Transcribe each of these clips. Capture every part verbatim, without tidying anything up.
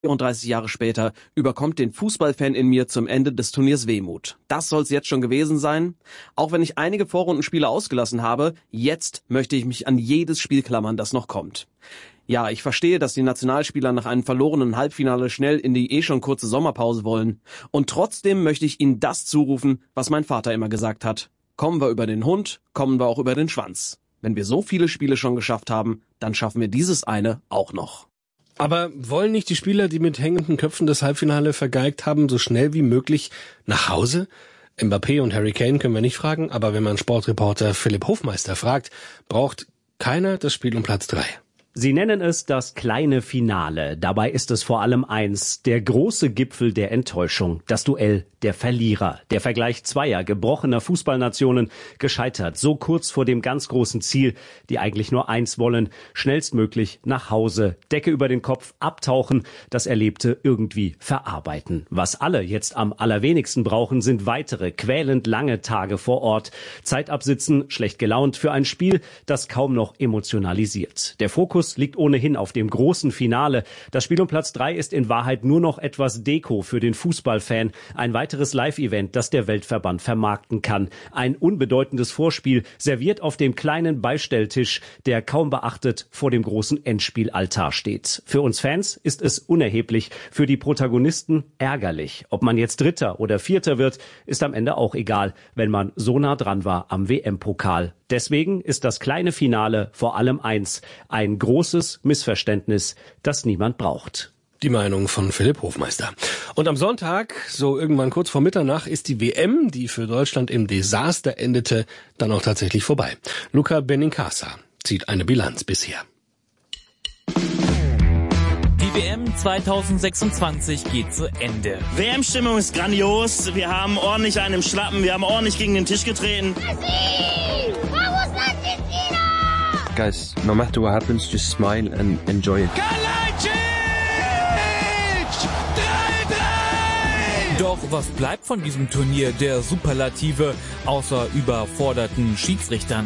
vierunddreißig Jahre später überkommt den Fußballfan in mir zum Ende des Turniers Wehmut. Das soll's jetzt schon gewesen sein. Auch wenn ich einige Vorrundenspiele ausgelassen habe, jetzt möchte ich mich an jedes Spiel klammern, das noch kommt. Ja, ich verstehe, dass die Nationalspieler nach einem verlorenen Halbfinale schnell in die eh schon kurze Sommerpause wollen. Und trotzdem möchte ich ihnen das zurufen, was mein Vater immer gesagt hat. Kommen wir über den Hund, kommen wir auch über den Schwanz. Wenn wir so viele Spiele schon geschafft haben, dann schaffen wir dieses eine auch noch. Aber wollen nicht die Spieler, die mit hängenden Köpfen das Halbfinale vergeigt haben, so schnell wie möglich nach Hause? Mbappé und Harry Kane können wir nicht fragen, aber wenn man Sportreporter Philipp Hofmeister fragt, braucht keiner das Spiel um Platz drei. Sie nennen es das kleine Finale. Dabei ist es vor allem eins, der große Gipfel der Enttäuschung, das Duell der Verlierer. Der Vergleich zweier gebrochener Fußballnationen, gescheitert, so kurz vor dem ganz großen Ziel, die eigentlich nur eins wollen, schnellstmöglich nach Hause, Decke über den Kopf, abtauchen, das Erlebte irgendwie verarbeiten. Was alle jetzt am allerwenigsten brauchen, sind weitere, quälend lange Tage vor Ort. Zeit absitzen, schlecht gelaunt für ein Spiel, das kaum noch emotionalisiert. Der Fokus liegt ohnehin auf dem großen Finale. Das Spiel um Platz drei ist in Wahrheit nur noch etwas Deko für den Fußballfan. Ein weiteres Live-Event, das der Weltverband vermarkten kann. Ein unbedeutendes Vorspiel, serviert auf dem kleinen Beistelltisch, der kaum beachtet vor dem großen Endspielaltar steht. Für uns Fans ist es unerheblich, für die Protagonisten ärgerlich. Ob man jetzt Dritter oder Vierter wird, ist am Ende auch egal, wenn man so nah dran war am W M-Pokal. Deswegen ist das kleine Finale vor allem eins, ein großes Missverständnis, das niemand braucht. Die Meinung von Philipp Hofmeister. Und am Sonntag, so irgendwann kurz vor Mitternacht, ist die W M, die für Deutschland im Desaster endete, dann auch tatsächlich vorbei. Luca Benincasa zieht eine Bilanz bisher. Die W M zweitausendsechsundzwanzig geht zu Ende. W M-Stimmung ist grandios. Wir haben ordentlich einen im Schlappen. Wir haben ordentlich gegen den Tisch getreten. Guys, no matter what happens, just smile and enjoy it. Doch was bleibt von diesem Turnier der Superlative, außer überforderten Schiedsrichtern?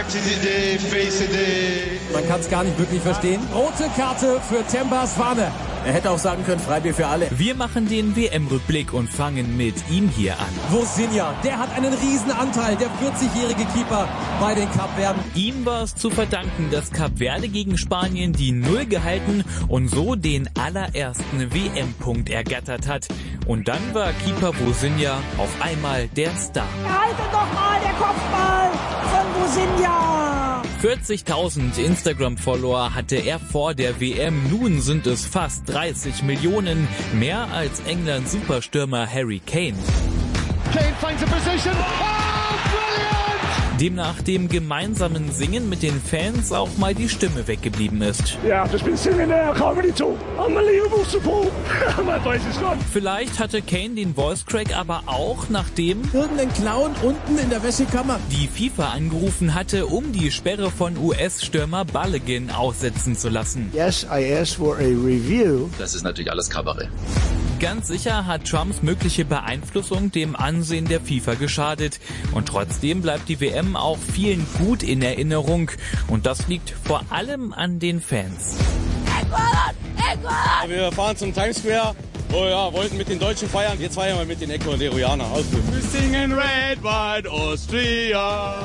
Man kann es gar nicht wirklich verstehen. Rote Karte für Thembas Wane. Er hätte auch sagen können, Freibier für alle. Wir machen den W M-Rückblick und fangen mit ihm hier an. Vozinha, der hat einen riesen Anteil, der vierzigjährige Keeper bei den Kapverden. Ihm war es zu verdanken, dass Kap Verde gegen Spanien die Null gehalten und so den allerersten W M-Punkt ergattert hat. Und dann war Keeper Vozinha auf einmal der Star. Haltet doch mal der Kopfball von Vozinha! vierzigtausend Instagram-Follower hatte er vor der W M. Nun sind es fast dreißig Millionen, mehr als Englands Superstürmer Harry Kane. Kane finds a position. Oh, brilliant! Demnach dem gemeinsamen Singen mit den Fans auch mal die Stimme weggeblieben ist. Yeah, I've just been singing there. I can't really talk. Unbelievable support. My voice is gone. Vielleicht hatte Kane den Voice Crack aber auch, nachdem irgendein Clown unten in der Wäschekammer die FIFA angerufen hatte, um die Sperre von U S-Stürmer Balogun aussetzen zu lassen. Yes, I asked for a review. Das ist natürlich alles Kabarett. Ganz sicher hat Trumps mögliche Beeinflussung dem Ansehen der FIFA geschadet. Und trotzdem bleibt die W M auch vielen gut in Erinnerung. Und das liegt vor allem an den Fans. Ecuador! Ecuador! Wir fahren zum Times Square. Oh ja, wollten mit den Deutschen feiern. Jetzt feiern wir mit den Ecuadorianern. Alles gut. Wir singen Red, White, Austria.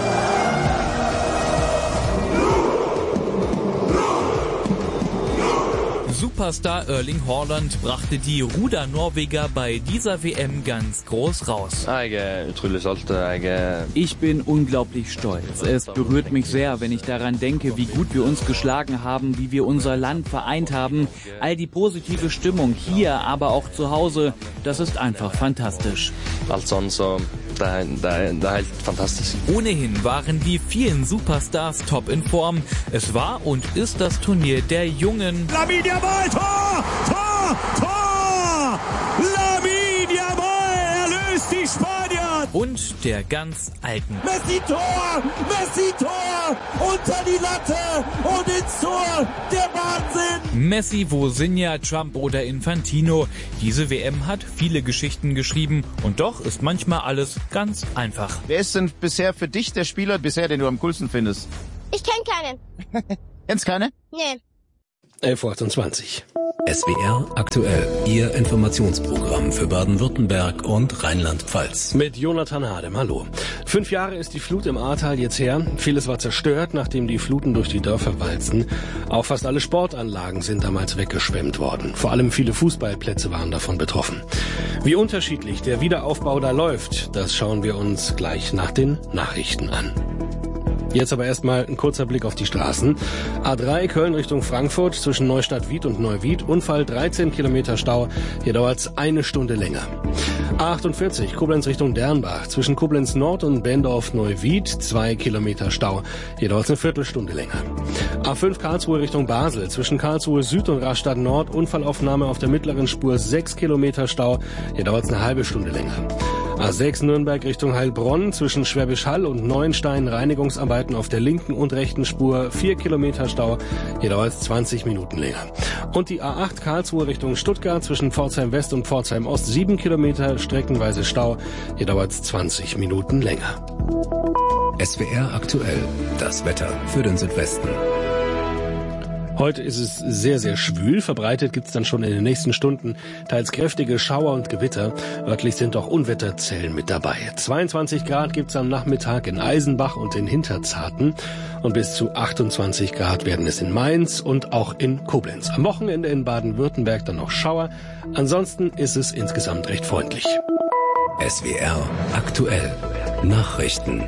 Superstar Erling Haaland brachte die Ruder-Norweger bei dieser W M ganz groß raus. Ich bin unglaublich stolz. Es berührt mich sehr, wenn ich daran denke, wie gut wir uns geschlagen haben, wie wir unser Land vereint haben. All die positive Stimmung hier, aber auch zu Hause, das ist einfach fantastisch. Det, det, det er helt fantastisk. Ohnehin waren die vielen Superstars top in Form. Es war und ist das Turnier der Jungen. Lamine Yamal, Tor! Tor! Tor! Lamine Yamal erlöst die Spanier! Und der ganz Alten. Messi Tor! Messi Tor! Unter die Latte und ins Tor! Der Wahnsinn! Messi, Vozinha, Trump oder Infantino. Diese W M hat viele Geschichten geschrieben und doch ist manchmal alles ganz einfach. Wer ist denn bisher für dich der Spieler bisher, den du am coolsten findest? Ich kenn keinen. Kennst keine? Nee. elf Uhr achtundzwanzig. S W R aktuell, Ihr Informationsprogramm für Baden-Württemberg und Rheinland-Pfalz. Mit Jonathan Hadem, hallo. Fünf Jahre ist die Flut im Ahrtal jetzt her. Vieles war zerstört, nachdem die Fluten durch die Dörfer walzten. Auch fast alle Sportanlagen sind damals weggeschwemmt worden. Vor allem viele Fußballplätze waren davon betroffen. Wie unterschiedlich der Wiederaufbau da läuft, das schauen wir uns gleich nach den Nachrichten an. Jetzt aber erstmal ein kurzer Blick auf die Straßen. A drei Köln Richtung Frankfurt zwischen Neustadt-Wied und Neuwied. Unfall dreizehn Kilometer Stau. Hier dauert's eine Stunde länger. A achtundvierzig Koblenz Richtung Dernbach zwischen Koblenz Nord und Bendorf-Neuwied. Zwei Kilometer Stau. Hier dauert's eine Viertelstunde länger. A fünf Karlsruhe Richtung Basel zwischen Karlsruhe Süd und Rastatt Nord. Unfallaufnahme auf der mittleren Spur. Sechs Kilometer Stau. Hier dauert's eine halbe Stunde länger. A sechs Nürnberg Richtung Heilbronn zwischen Schwäbisch Hall und Neuenstein Reinigungsarbeiten auf der linken und rechten Spur, vier Kilometer Stau, hier dauert es zwanzig Minuten länger. Und die A acht Karlsruhe Richtung Stuttgart zwischen Pforzheim West und Pforzheim Ost, sieben Kilometer streckenweise Stau, hier dauert es zwanzig Minuten länger. S W R aktuell, das Wetter für den Südwesten. Heute ist es sehr, sehr schwül. Verbreitet gibt's dann schon in den nächsten Stunden teils kräftige Schauer und Gewitter. Örtlich sind auch Unwetterzellen mit dabei. zweiundzwanzig Grad gibt's am Nachmittag in Eisenbach und in Hinterzarten. Und bis zu achtundzwanzig Grad werden es in Mainz und auch in Koblenz. Am Wochenende in Baden-Württemberg dann noch Schauer. Ansonsten ist es insgesamt recht freundlich. S W R aktuell. Nachrichten.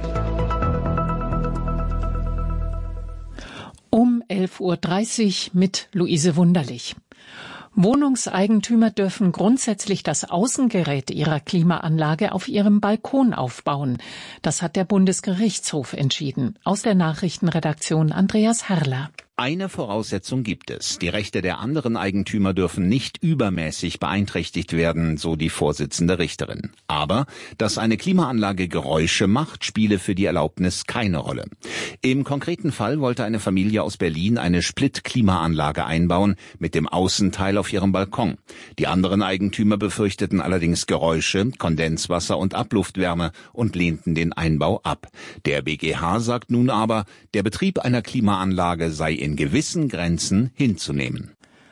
Um elf Uhr dreißig mit Luise Wunderlich. Wohnungseigentümer dürfen grundsätzlich das Außengerät ihrer Klimaanlage auf ihrem Balkon aufbauen. Das hat der Bundesgerichtshof entschieden. Aus der Nachrichtenredaktion Andreas Herrler. Eine Voraussetzung gibt es. Die Rechte der anderen Eigentümer dürfen nicht übermäßig beeinträchtigt werden, so die Vorsitzende Richterin. Aber, dass eine Klimaanlage Geräusche macht, spiele für die Erlaubnis keine Rolle. Im konkreten Fall wollte eine Familie aus Berlin eine Split-Klimaanlage einbauen, mit dem Außenteil auf ihrem Balkon. Die anderen Eigentümer befürchteten allerdings Geräusche, Kondenswasser und Abluftwärme und lehnten den Einbau ab. Der B G H sagt nun aber, der Betrieb einer Klimaanlage sei in gewissen Grenzen hinzunehmen.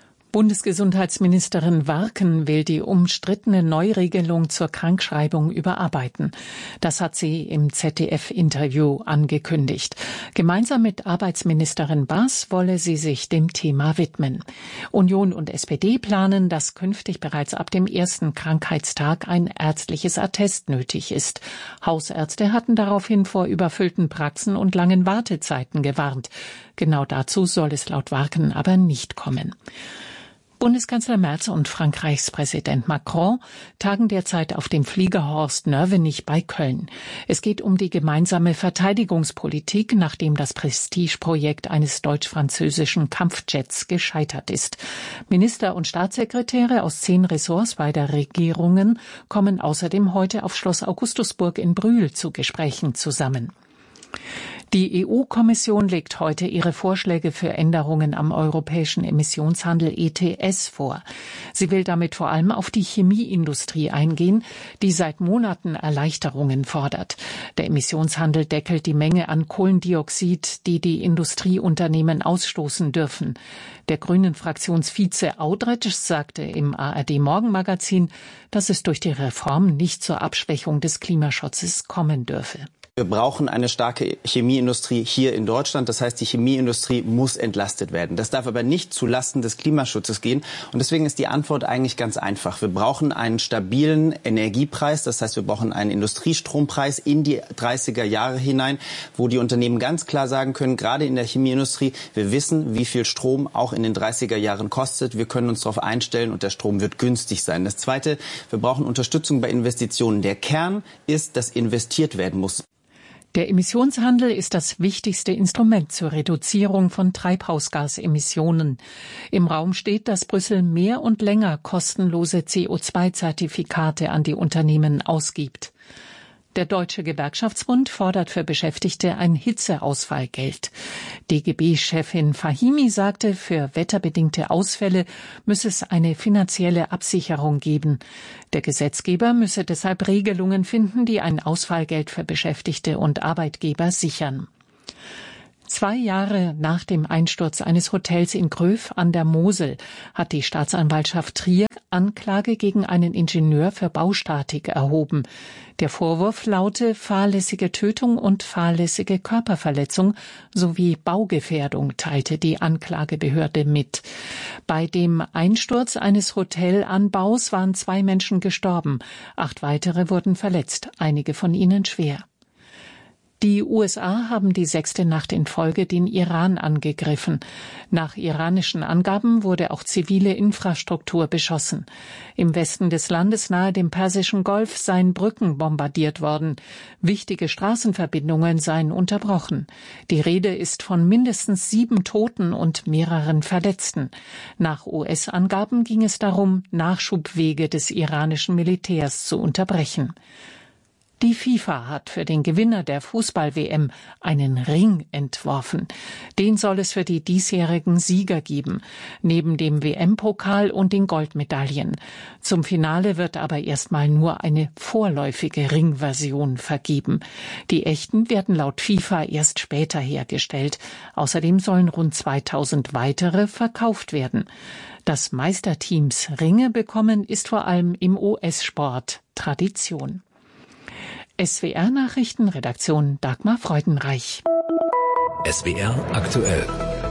Bundesgesundheitsministerin Warken will die umstrittene Neuregelung zur Krankschreibung überarbeiten. Das hat sie im Z D F-Interview angekündigt. Gemeinsam mit Arbeitsministerin Baas wolle sie sich dem Thema widmen. Union und S P D planen, dass künftig bereits ab dem ersten Krankheitstag ein ärztliches Attest nötig ist. Hausärzte hatten daraufhin vor überfüllten Praxen und langen Wartezeiten gewarnt. Genau dazu soll es laut Warken aber nicht kommen. Bundeskanzler Merz und Frankreichs Präsident Macron tagen derzeit auf dem Flieger Horst Nörvenich bei Köln. Es geht um die gemeinsame Verteidigungspolitik, nachdem das Prestigeprojekt eines deutsch-französischen Kampfjets gescheitert ist. Minister und Staatssekretäre aus zehn Ressorts beider Regierungen kommen außerdem heute auf Schloss Augustusburg in Brühl zu Gesprächen zusammen. Die E U-Kommission legt heute ihre Vorschläge für Änderungen am europäischen Emissionshandel E T S vor. Sie will damit vor allem auf die Chemieindustrie eingehen, die seit Monaten Erleichterungen fordert. Der Emissionshandel deckelt die Menge an Kohlendioxid, die die Industrieunternehmen ausstoßen dürfen. Der Grünen-Fraktionsvize Audretsch sagte im A R D-Morgenmagazin, dass es durch die Reform nicht zur Abschwächung des Klimaschutzes kommen dürfe. Wir brauchen eine starke Chemieindustrie hier in Deutschland. Das heißt, die Chemieindustrie muss entlastet werden. Das darf aber nicht zu Lasten des Klimaschutzes gehen. Und deswegen ist die Antwort eigentlich ganz einfach. Wir brauchen einen stabilen Energiepreis. Das heißt, wir brauchen einen Industriestrompreis in die dreißiger Jahre hinein, wo die Unternehmen ganz klar sagen können, gerade in der Chemieindustrie, wir wissen, wie viel Strom auch in den dreißiger Jahren kostet. Wir können uns darauf einstellen und der Strom wird günstig sein. Das Zweite, wir brauchen Unterstützung bei Investitionen. Der Kern ist, dass investiert werden muss. Der Emissionshandel ist das wichtigste Instrument zur Reduzierung von Treibhausgasemissionen. Im Raum steht, dass Brüssel mehr und länger kostenlose C O zwei Zertifikate an die Unternehmen ausgibt. Der Deutsche Gewerkschaftsbund fordert für Beschäftigte ein Hitzeausfallgeld. D G B-Chefin Fahimi sagte, für wetterbedingte Ausfälle müsse es eine finanzielle Absicherung geben. Der Gesetzgeber müsse deshalb Regelungen finden, die ein Ausfallgeld für Beschäftigte und Arbeitgeber sichern. Zwei Jahre nach dem Einsturz eines Hotels in Gröf an der Mosel hat die Staatsanwaltschaft Trier Anklage gegen einen Ingenieur für Baustatik erhoben. Der Vorwurf laute fahrlässige Tötung und fahrlässige Körperverletzung sowie Baugefährdung, teilte die Anklagebehörde mit. Bei dem Einsturz eines Hotelanbaus waren zwei Menschen gestorben, acht weitere wurden verletzt, einige von ihnen schwer. Die U S A haben die sechste Nacht in Folge den Iran angegriffen. Nach iranischen Angaben wurde auch zivile Infrastruktur beschossen. Im Westen des Landes nahe dem Persischen Golf seien Brücken bombardiert worden. Wichtige Straßenverbindungen seien unterbrochen. Die Rede ist von mindestens sieben Toten und mehreren Verletzten. Nach U S-Angaben ging es darum, Nachschubwege des iranischen Militärs zu unterbrechen. Die FIFA hat für den Gewinner der Fußball-W M einen Ring entworfen. Den soll es für die diesjährigen Sieger geben, neben dem W M-Pokal und den Goldmedaillen. Zum Finale wird aber erstmal nur eine vorläufige Ringversion vergeben. Die echten werden laut FIFA erst später hergestellt. Außerdem sollen rund zweitausend weitere verkauft werden. Dass Meisterteams Ringe bekommen, ist vor allem im U S-Sport Tradition. S W R-Nachrichten, Redaktion Dagmar Freudenreich. S W R aktuell.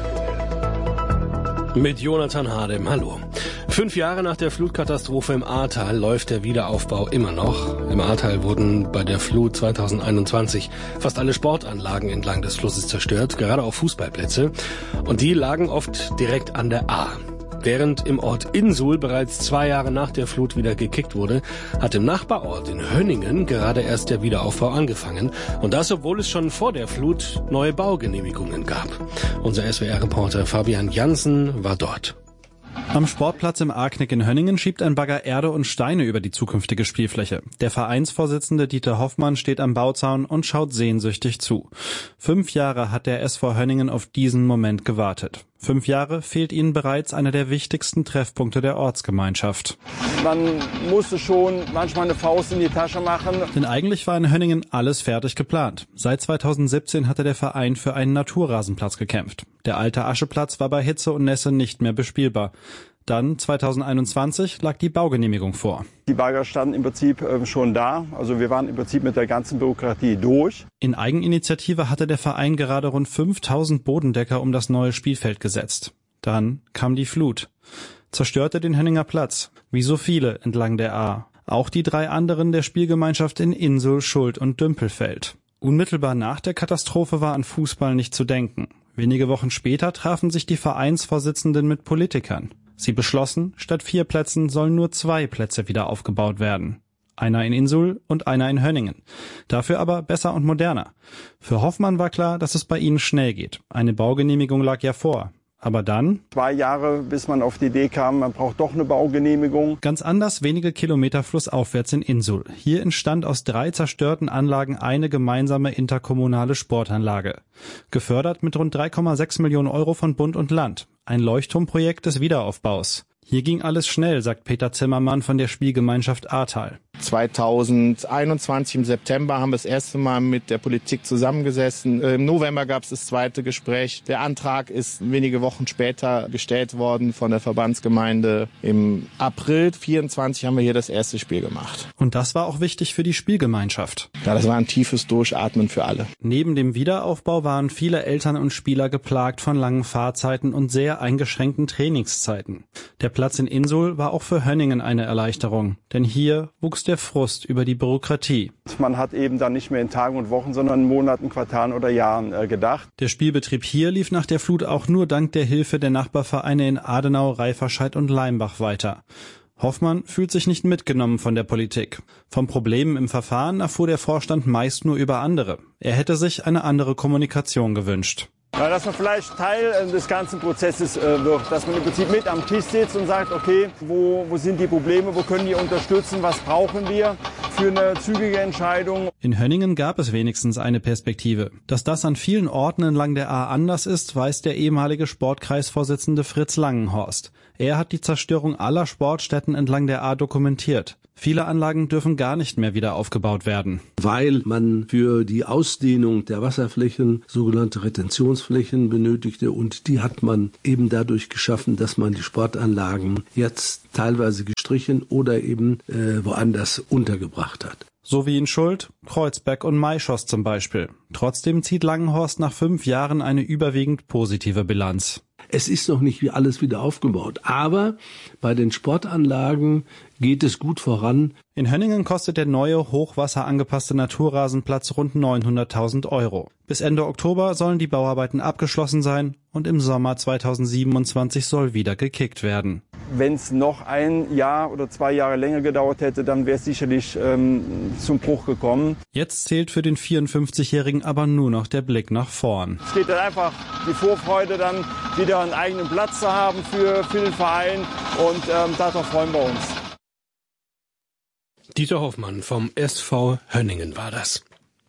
Mit Jonathan Hardem, hallo. Fünf Jahre nach der Flutkatastrophe im Ahrtal läuft der Wiederaufbau immer noch. Im Ahrtal wurden bei der Flut zweitausendeinundzwanzig fast alle Sportanlagen entlang des Flusses zerstört, gerade auch Fußballplätze. Und die lagen oft direkt an der Ahr. Während im Ort Insul bereits zwei Jahre nach der Flut wieder gekickt wurde, hat im Nachbarort in Hönningen gerade erst der Wiederaufbau angefangen. Und das, obwohl es schon vor der Flut neue Baugenehmigungen gab. Unser S W R-Reporter Fabian Janssen war dort. Am Sportplatz im Ahrknick in Hönningen schiebt ein Bagger Erde und Steine über die zukünftige Spielfläche. Der Vereinsvorsitzende Dieter Hoffmann steht am Bauzaun und schaut sehnsüchtig zu. Fünf Jahre hat der S V Hönningen auf diesen Moment gewartet. Fünf Jahre fehlt ihnen bereits einer der wichtigsten Treffpunkte der Ortsgemeinschaft. Man musste schon manchmal eine Faust in die Tasche machen. Denn eigentlich war in Hönningen alles fertig geplant. Seit zweitausendsiebzehn hatte der Verein für einen Naturrasenplatz gekämpft. Der alte Ascheplatz war bei Hitze und Nässe nicht mehr bespielbar. Dann zweitausendeinundzwanzig lag die Baugenehmigung vor. Die Bagger standen im Prinzip schon da. Also wir waren im Prinzip mit der ganzen Bürokratie durch. In Eigeninitiative hatte der Verein gerade rund fünftausend Bodendecker um das neue Spielfeld gesetzt. Dann kam die Flut. Zerstörte den Hönninger Platz, wie so viele entlang der Ahr. Auch die drei anderen der Spielgemeinschaft in Insul, Schuld und Dümpelfeld. Unmittelbar nach der Katastrophe war an Fußball nicht zu denken. Wenige Wochen später trafen sich die Vereinsvorsitzenden mit Politikern. Sie beschlossen, statt vier Plätzen sollen nur zwei Plätze wieder aufgebaut werden. Einer in Insul und einer in Hönningen. Dafür aber besser und moderner. Für Hoffmann war klar, dass es bei ihnen schnell geht. Eine Baugenehmigung lag ja vor. Aber dann? Zwei Jahre, bis man auf die Idee kam, man braucht doch eine Baugenehmigung. Ganz anders wenige Kilometer flussaufwärts in Insul. Hier entstand aus drei zerstörten Anlagen eine gemeinsame interkommunale Sportanlage. Gefördert mit rund drei Komma sechs Millionen Euro von Bund und Land. Ein Leuchtturmprojekt des Wiederaufbaus. Hier ging alles schnell, sagt Peter Zimmermann von der Spielgemeinschaft Ahrtal. zweitausendeinundzwanzig im September haben wir das erste Mal mit der Politik zusammengesessen. Im November gab es das zweite Gespräch. Der Antrag ist wenige Wochen später gestellt worden von der Verbandsgemeinde. Im April vierundzwanzig haben wir hier das erste Spiel gemacht. Und das war auch wichtig für die Spielgemeinschaft. Ja, das war ein tiefes Durchatmen für alle. Neben dem Wiederaufbau waren viele Eltern und Spieler geplagt von langen Fahrzeiten und sehr eingeschränkten Trainingszeiten. Der Platz in Insul war auch für Hönningen eine Erleichterung, denn hier wuchs der Frust über die Bürokratie. Man hat eben dann nicht mehr in Tagen und Wochen, sondern in Monaten, Quartalen oder Jahren äh, gedacht. Der Spielbetrieb hier lief nach der Flut auch nur dank der Hilfe der Nachbarvereine in Adenau, Reiferscheid und Leimbach weiter. Hoffmann fühlt sich nicht mitgenommen von der Politik. Vom Problem im Verfahren erfuhr der Vorstand meist nur über andere. Er hätte sich eine andere Kommunikation gewünscht. Ja, dass man vielleicht Teil äh, des ganzen Prozesses äh, wird, dass man im Prinzip mit am Tisch sitzt und sagt, okay, wo, wo sind die Probleme, wo können wir unterstützen, was brauchen wir für eine zügige Entscheidung. In Hönningen gab es wenigstens eine Perspektive. Dass das an vielen Orten entlang der Ahr anders ist, weiß der ehemalige Sportkreisvorsitzende Fritz Langenhorst. Er hat die Zerstörung aller Sportstätten entlang der Ahr dokumentiert. Viele Anlagen dürfen gar nicht mehr wieder aufgebaut werden. Weil man für die Ausdehnung der Wasserflächen sogenannte Retentionsflächen Großflächen benötigte und die hat man eben dadurch geschaffen, dass man die Sportanlagen jetzt teilweise gestrichen oder eben äh, woanders untergebracht hat. So wie in Schuld, Kreuzberg und Maischoss zum Beispiel. Trotzdem zieht Langenhorst nach fünf Jahren eine überwiegend positive Bilanz. Es ist noch nicht wie alles wieder aufgebaut, aber bei den Sportanlagen geht es gut voran. In Hönningen kostet der neue, hochwasserangepasste Naturrasenplatz rund neunhunderttausend Euro. Bis Ende Oktober sollen die Bauarbeiten abgeschlossen sein und im Sommer zweitausendsiebenundzwanzig soll wieder gekickt werden. Wenn es noch ein Jahr oder zwei Jahre länger gedauert hätte, dann wäre es sicherlich ähm, zum Bruch gekommen. Jetzt zählt für den vierundfünfzigjährigen aber nur noch der Blick nach vorn. Es geht dann einfach die Vorfreude, dann wieder einen eigenen Platz zu haben für, für den Verein und ähm, darauf freuen wir uns. Dieter Hoffmann vom S V Hönningen war das.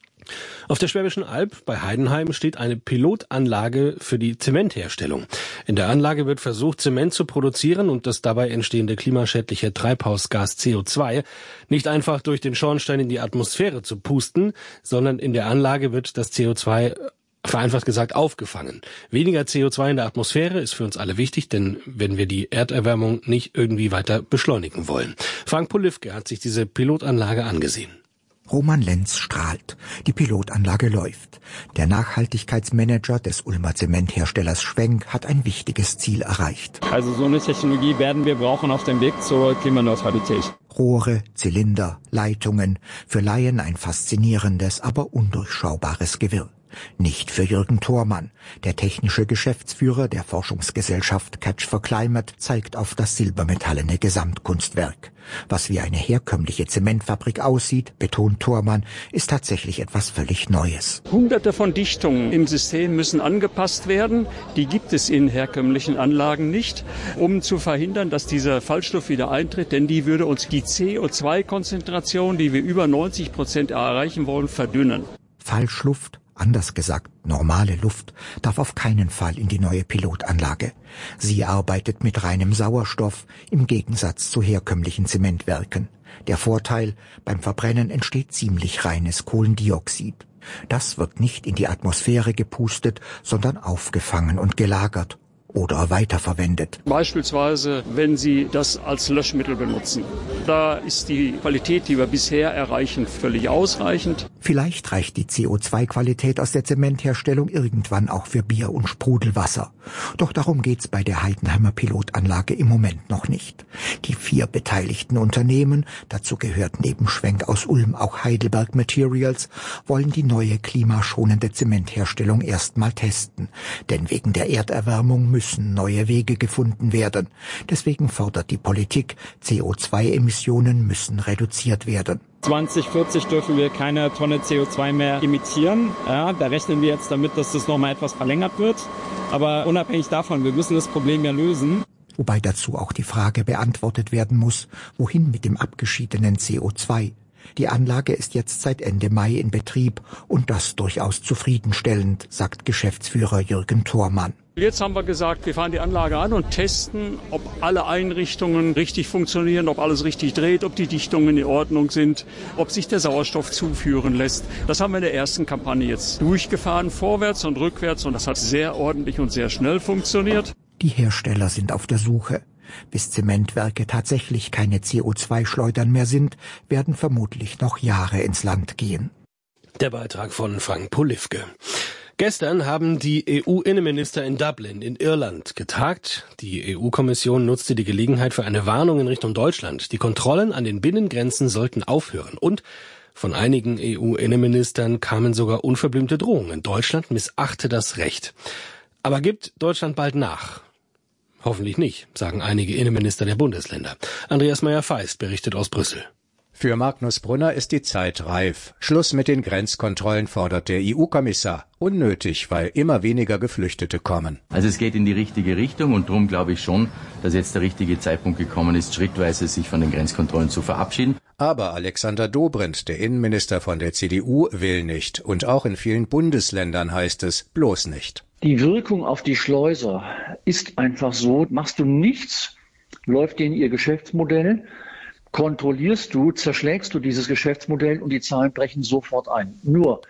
Auf der Schwäbischen Alb bei Heidenheim steht eine Pilotanlage für die Zementherstellung. In der Anlage wird versucht, Zement zu produzieren und das dabei entstehende klimaschädliche Treibhausgas C O zwei nicht einfach durch den Schornstein in die Atmosphäre zu pusten, sondern in der Anlage wird das C O zwei vereinfacht gesagt aufgefangen. Weniger C O zwei in der Atmosphäre ist für uns alle wichtig, denn wenn wir die Erderwärmung nicht irgendwie weiter beschleunigen wollen. Frank Polifke hat sich diese Pilotanlage angesehen. Roman Lenz strahlt. Die Pilotanlage läuft. Der Nachhaltigkeitsmanager des Ulmer Zementherstellers Schwenk hat ein wichtiges Ziel erreicht. Also so eine Technologie werden wir brauchen auf dem Weg zur Klimaneutralität. Rohre, Zylinder, Leitungen. Für Laien ein faszinierendes, aber undurchschaubares Gewirr. Nicht für Jürgen Thormann. Der technische Geschäftsführer der Forschungsgesellschaft Catch for Climate zeigt auf das silbermetallene Gesamtkunstwerk. Was wie eine herkömmliche Zementfabrik aussieht, betont Thormann, ist tatsächlich etwas völlig Neues. Hunderte von Dichtungen im System müssen angepasst werden. Die gibt es in herkömmlichen Anlagen nicht, um zu verhindern, dass dieser Fallstoff wieder eintritt. Denn die würde uns die C O zwei Konzentration, die wir über neunzig Prozent erreichen wollen, verdünnen. Fallschluft? Anders gesagt, normale Luft darf auf keinen Fall in die neue Pilotanlage. Sie arbeitet mit reinem Sauerstoff im Gegensatz zu herkömmlichen Zementwerken. Der Vorteil, beim Verbrennen entsteht ziemlich reines Kohlendioxid. Das wird nicht in die Atmosphäre gepustet, sondern aufgefangen und gelagert oder weiterverwendet. Beispielsweise, wenn Sie das als Löschmittel benutzen. Da ist die Qualität, die wir bisher erreichen, völlig ausreichend. Vielleicht reicht die C O zwei Qualität aus der Zementherstellung irgendwann auch für Bier und Sprudelwasser. Doch darum geht's bei der Heidenheimer Pilotanlage im Moment noch nicht. Die vier beteiligten Unternehmen, dazu gehört neben Schwenk aus Ulm auch Heidelberg Materials, wollen die neue klimaschonende Zementherstellung erstmal testen. Denn wegen der Erderwärmung müssen neue Wege gefunden werden. Deswegen fordert die Politik, C O zwei Emissionen müssen reduziert werden. zwanzig vierzig dürfen wir keine Tonne C O zwei mehr emittieren. Ja, da rechnen wir jetzt damit, dass das nochmal etwas verlängert wird. Aber unabhängig davon, wir müssen das Problem ja lösen. Wobei dazu auch die Frage beantwortet werden muss, wohin mit dem abgeschiedenen C O zwei? Die Anlage ist jetzt seit Ende Mai in Betrieb und das durchaus zufriedenstellend, sagt Geschäftsführer Jürgen Thormann. Jetzt haben wir gesagt, wir fahren die Anlage an und testen, ob alle Einrichtungen richtig funktionieren, ob alles richtig dreht, ob die Dichtungen in Ordnung sind, ob sich der Sauerstoff zuführen lässt. Das haben wir in der ersten Kampagne jetzt durchgefahren, vorwärts und rückwärts, und das hat sehr ordentlich und sehr schnell funktioniert. Die Hersteller sind auf der Suche. Bis Zementwerke tatsächlich keine C O zwei Schleudern mehr sind, werden vermutlich noch Jahre ins Land gehen. Der Beitrag von Frank Polifke. Gestern haben die E U-Innenminister in Dublin in Irland getagt. Die E U-Kommission nutzte die Gelegenheit für eine Warnung in Richtung Deutschland. Die Kontrollen an den Binnengrenzen sollten aufhören. Und von einigen E U-Innenministern kamen sogar unverblümte Drohungen. Deutschland missachte das Recht. Aber gibt Deutschland bald nach? Hoffentlich nicht, sagen einige Innenminister der Bundesländer. Andreas Meyer-Feist berichtet aus Brüssel. Für Magnus Brunner ist die Zeit reif. Schluss mit den Grenzkontrollen, fordert der E U-Kommissar. Unnötig, weil immer weniger Geflüchtete kommen. Also es geht in die richtige Richtung und darum glaube ich schon, dass jetzt der richtige Zeitpunkt gekommen ist, schrittweise sich von den Grenzkontrollen zu verabschieden. Aber Alexander Dobrindt, der Innenminister von der C D U, will nicht. Und auch in vielen Bundesländern heißt es bloß nicht. Die Wirkung auf die Schleuser ist einfach so, machst du nichts, läuft denen ihr Geschäftsmodell, kontrollierst du, zerschlägst du dieses Geschäftsmodell und die Zahlen brechen sofort ein. Nur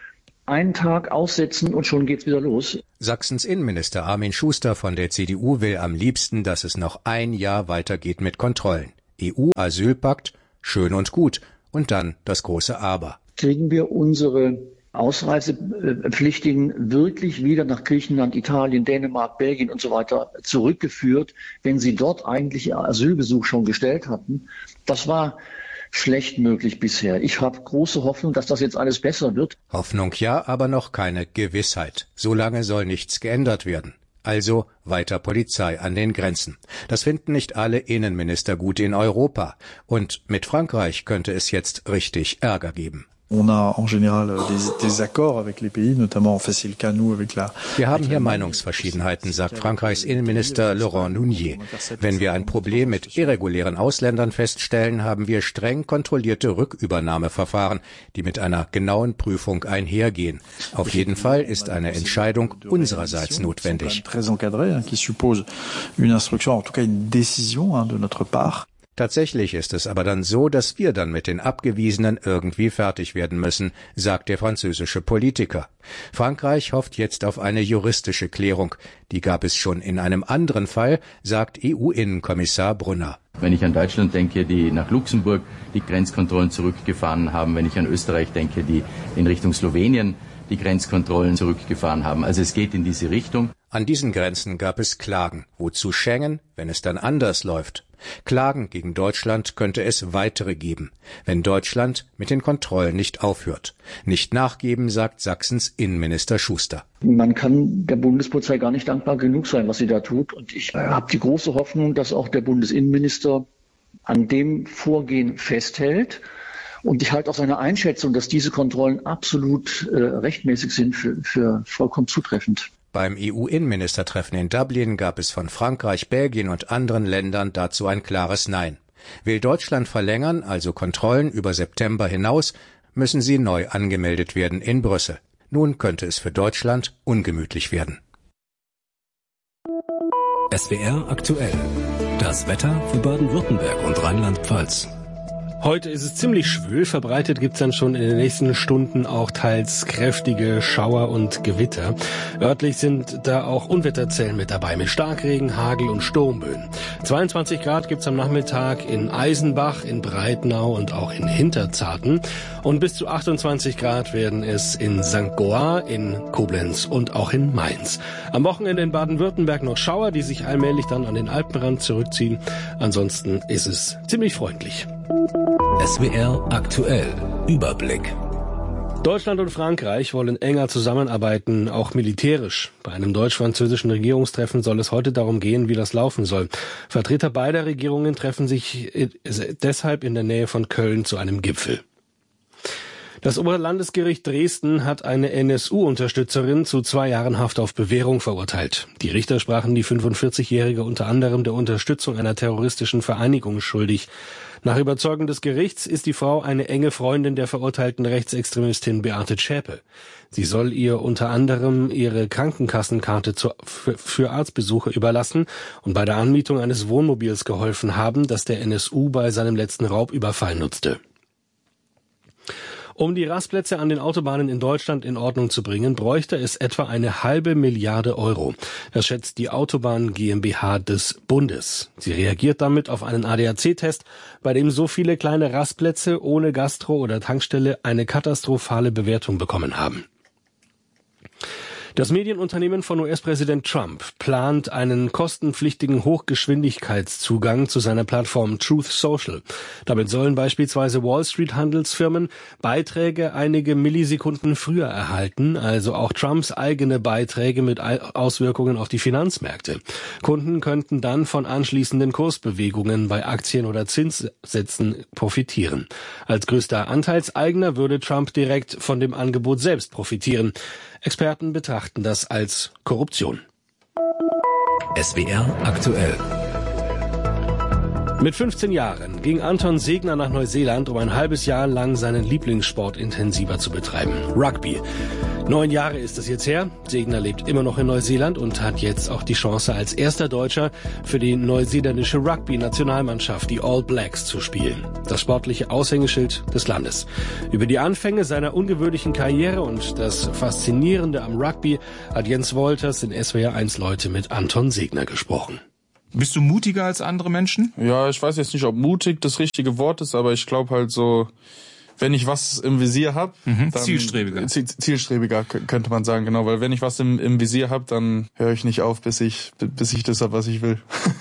einen Tag aussetzen und schon geht's wieder los. Sachsens Innenminister Armin Schuster von der C D U will am liebsten, dass es noch ein Jahr weitergeht mit Kontrollen. E U-Asylpakt, schön und gut. Und dann das große Aber. Kriegen wir unsere Ausreisepflichtigen wirklich wieder nach Griechenland, Italien, Dänemark, Belgien und so weiter zurückgeführt, wenn sie dort eigentlich ihr Asylgesuch schon gestellt hatten? Das war schlecht möglich bisher. Ich habe große Hoffnung, dass das jetzt alles besser wird. Hoffnung ja, aber noch keine Gewissheit. Solange soll nichts geändert werden. Also weiter Polizei an den Grenzen. Das finden nicht alle Innenminister gut in Europa. Und mit Frankreich könnte es jetzt richtig Ärger geben. On a en général des, des accords avec les pays, notamment, enfin c'est le cas nous avec la. Wir haben hier Meinungsverschiedenheiten, sagt Frankreichs Innenminister Laurent Nunez. Wenn wir ein Problem mit irregulären Ausländern feststellen, haben wir streng kontrollierte Rückübernahmeverfahren, die mit einer genauen Prüfung einhergehen. Auf jeden Fall ist eine Entscheidung unsererseits notwendig. Très encadré, qui suppose une instruction, en tout cas une décision de notre part. Tatsächlich ist es aber dann so, dass wir dann mit den Abgewiesenen irgendwie fertig werden müssen, sagt der französische Politiker. Frankreich hofft jetzt auf eine juristische Klärung. Die gab es schon in einem anderen Fall, sagt E U-Innenkommissar Brunner. Wenn ich an Deutschland denke, die nach Luxemburg die Grenzkontrollen zurückgefahren haben, wenn ich an Österreich denke, die in Richtung Slowenien die Grenzkontrollen zurückgefahren haben. Also es geht in diese Richtung. An diesen Grenzen gab es Klagen. Wozu Schengen, wenn es dann anders läuft? Klagen gegen Deutschland könnte es weitere geben, wenn Deutschland mit den Kontrollen nicht aufhört. Nicht nachgeben, sagt Sachsens Innenminister Schuster. Man kann der Bundespolizei gar nicht dankbar genug sein, was sie da tut. Und ich habe die große Hoffnung, dass auch der Bundesinnenminister an dem Vorgehen festhält. Und ich halte auch seine Einschätzung, dass diese Kontrollen absolut äh, rechtmäßig sind, für, für vollkommen zutreffend. Beim E U-Innenministertreffen in Dublin gab es von Frankreich, Belgien und anderen Ländern dazu ein klares Nein. Will Deutschland verlängern, also Kontrollen über September hinaus, müssen sie neu angemeldet werden in Brüssel. Nun könnte es für Deutschland ungemütlich werden. S W R aktuell. Das Wetter für Baden-Württemberg und Rheinland-Pfalz. Heute ist es ziemlich schwül, verbreitet gibt's dann schon in den nächsten Stunden auch teils kräftige Schauer und Gewitter. Örtlich sind da auch Unwetterzellen mit dabei, mit Starkregen, Hagel und Sturmböen. zweiundzwanzig Grad gibt's am Nachmittag in Eisenbach, in Breitnau und auch in Hinterzarten. Und bis zu achtundzwanzig Grad werden es in Sankt Goar, in Koblenz und auch in Mainz. Am Wochenende in Baden-Württemberg noch Schauer, die sich allmählich dann an den Alpenrand zurückziehen. Ansonsten ist es ziemlich freundlich. S W R aktuell. Überblick. Deutschland und Frankreich wollen enger zusammenarbeiten, auch militärisch. Bei einem deutsch-französischen Regierungstreffen soll es heute darum gehen, wie das laufen soll. Vertreter beider Regierungen treffen sich deshalb in der Nähe von Köln zu einem Gipfel. Das Oberlandesgericht Dresden hat eine N S U-Unterstützerin zu zwei Jahren Haft auf Bewährung verurteilt. Die Richter sprachen die fünfundvierzig-Jährige unter anderem der Unterstützung einer terroristischen Vereinigung schuldig. Nach Überzeugung des Gerichts ist die Frau eine enge Freundin der verurteilten Rechtsextremistin Beate Zschäpe. Sie soll ihr unter anderem ihre Krankenkassenkarte zu, für, für Arztbesuche überlassen und bei der Anmietung eines Wohnmobils geholfen haben, das der N S U bei seinem letzten Raubüberfall nutzte. Um die Rastplätze an den Autobahnen in Deutschland in Ordnung zu bringen, bräuchte es etwa eine halbe Milliarde Euro. Das schätzt die Autobahn GmbH des Bundes. Sie reagiert damit auf einen A D A C-Test, bei dem so viele kleine Rastplätze ohne Gastro oder Tankstelle eine katastrophale Bewertung bekommen haben. Das Medienunternehmen von U S-Präsident Trump plant einen kostenpflichtigen Hochgeschwindigkeitszugang zu seiner Plattform Truth Social. Damit sollen beispielsweise Wall-Street-Handelsfirmen Beiträge einige Millisekunden früher erhalten, also auch Trumps eigene Beiträge mit Auswirkungen auf die Finanzmärkte. Kunden könnten dann von anschließenden Kursbewegungen bei Aktien oder Zinssätzen profitieren. Als größter Anteilseigner würde Trump direkt von dem Angebot selbst profitieren. Experten betrachten das als Korruption. S W R aktuell. Mit fünfzehn Jahren ging Anton Segner nach Neuseeland, um ein halbes Jahr lang seinen Lieblingssport intensiver zu betreiben, Rugby. Neun Jahre ist es jetzt her. Segner lebt immer noch in Neuseeland und hat jetzt auch die Chance, als erster Deutscher für die neuseeländische Rugby-Nationalmannschaft, die All Blacks, zu spielen. Das sportliche Aushängeschild des Landes. Über die Anfänge seiner ungewöhnlichen Karriere und das Faszinierende am Rugby hat Jens Wolters in S W R eins Leute mit Anton Segner gesprochen. Bist du mutiger als andere Menschen? Ja, ich weiß jetzt nicht, ob mutig das richtige Wort ist, aber ich glaube halt so, wenn ich was im Visier habe, mhm, dann zielstrebiger. Zielstrebiger könnte man sagen, genau, weil wenn ich was im, im Visier habe, dann höre ich nicht auf, bis ich bis ich das habe, was ich will.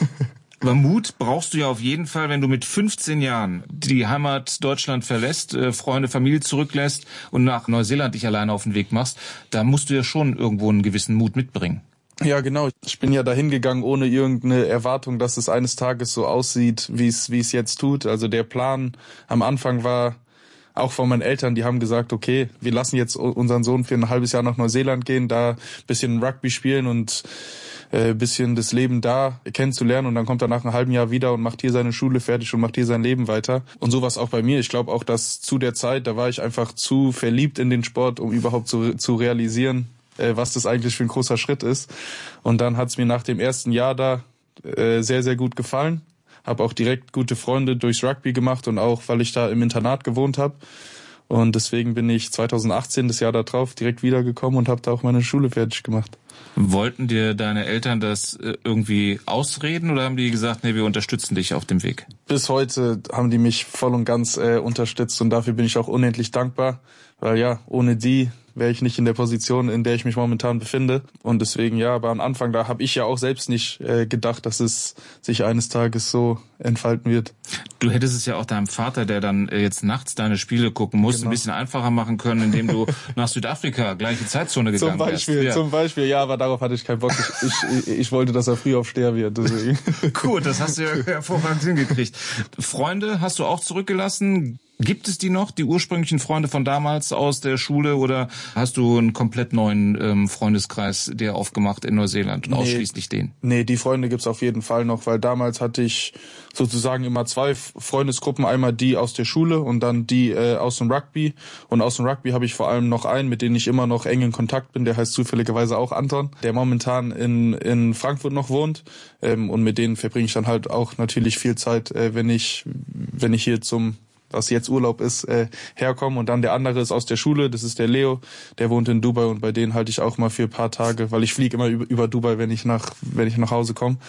Aber Mut brauchst du ja auf jeden Fall, wenn du mit fünfzehn Jahren die Heimat Deutschland verlässt, äh, Freunde, Familie zurücklässt und nach Neuseeland dich alleine auf den Weg machst. Da musst du ja schon irgendwo einen gewissen Mut mitbringen. Ja, genau. Ich bin ja dahin gegangen ohne irgendeine Erwartung, dass es eines Tages so aussieht, wie es wie es jetzt tut. Also der Plan am Anfang war, auch von meinen Eltern, die haben gesagt, okay, wir lassen jetzt unseren Sohn für ein halbes Jahr nach Neuseeland gehen, da ein bisschen Rugby spielen und ein äh, bisschen das Leben da kennenzulernen, und dann kommt er nach einem halben Jahr wieder und macht hier seine Schule fertig und macht hier sein Leben weiter. Und so war es auch bei mir. Ich glaube auch, dass zu der Zeit, da war ich einfach zu verliebt in den Sport, um überhaupt zu, zu realisieren, äh, was das eigentlich für ein großer Schritt ist. Und dann hat es mir nach dem ersten Jahr da äh, sehr, sehr gut gefallen. Habe auch direkt gute Freunde durchs Rugby gemacht und auch, weil ich da im Internat gewohnt habe. Und deswegen bin ich zweitausendachtzehn, das Jahr darauf, direkt wiedergekommen und habe da auch meine Schule fertig gemacht. Wollten dir deine Eltern das irgendwie ausreden oder haben die gesagt, nee, wir unterstützen dich auf dem Weg? Bis heute haben die mich voll und ganz äh, unterstützt, und dafür bin ich auch unendlich dankbar, weil ja, ohne die wäre ich nicht in der Position, in der ich mich momentan befinde. Und deswegen, ja, aber am Anfang, da habe ich ja auch selbst nicht äh, gedacht, dass es sich eines Tages so entfalten wird. Du hättest es ja auch deinem Vater, der dann äh, jetzt nachts deine Spiele gucken muss, genau, ein bisschen einfacher machen können, indem du nach Südafrika, gleiche Zeitzone gegangen zum Beispiel, wärst. Ja. Zum Beispiel, ja, aber darauf hatte ich keinen Bock. Ich, ich, ich wollte, dass er früh aufsteher wird. Deswegen. Gut, das hast du ja hervorragend hingekriegt. Freunde hast du auch zurückgelassen? Gibt es die noch, die ursprünglichen Freunde von damals aus der Schule, oder hast du einen komplett neuen ähm, Freundeskreis dir aufgemacht in Neuseeland und nee, ausschließlich den? Nee, die Freunde gibt's auf jeden Fall noch, weil damals hatte ich sozusagen immer zwei Freundesgruppen, einmal die aus der Schule und dann die äh, aus dem Rugby. Und aus dem Rugby habe ich vor allem noch einen, mit dem ich immer noch eng in Kontakt bin, der heißt zufälligerweise auch Anton, der momentan in in Frankfurt noch wohnt. Ähm, und mit denen verbringe ich dann halt auch natürlich viel Zeit, äh, wenn ich wenn ich hier zum was jetzt Urlaub ist, äh, herkommen. Und dann der andere ist aus der Schule, das ist der Leo, der wohnt in Dubai, und bei denen halte ich auch mal für ein paar Tage, weil ich fliege immer über, über Dubai, wenn ich nach wenn ich nach Hause komme.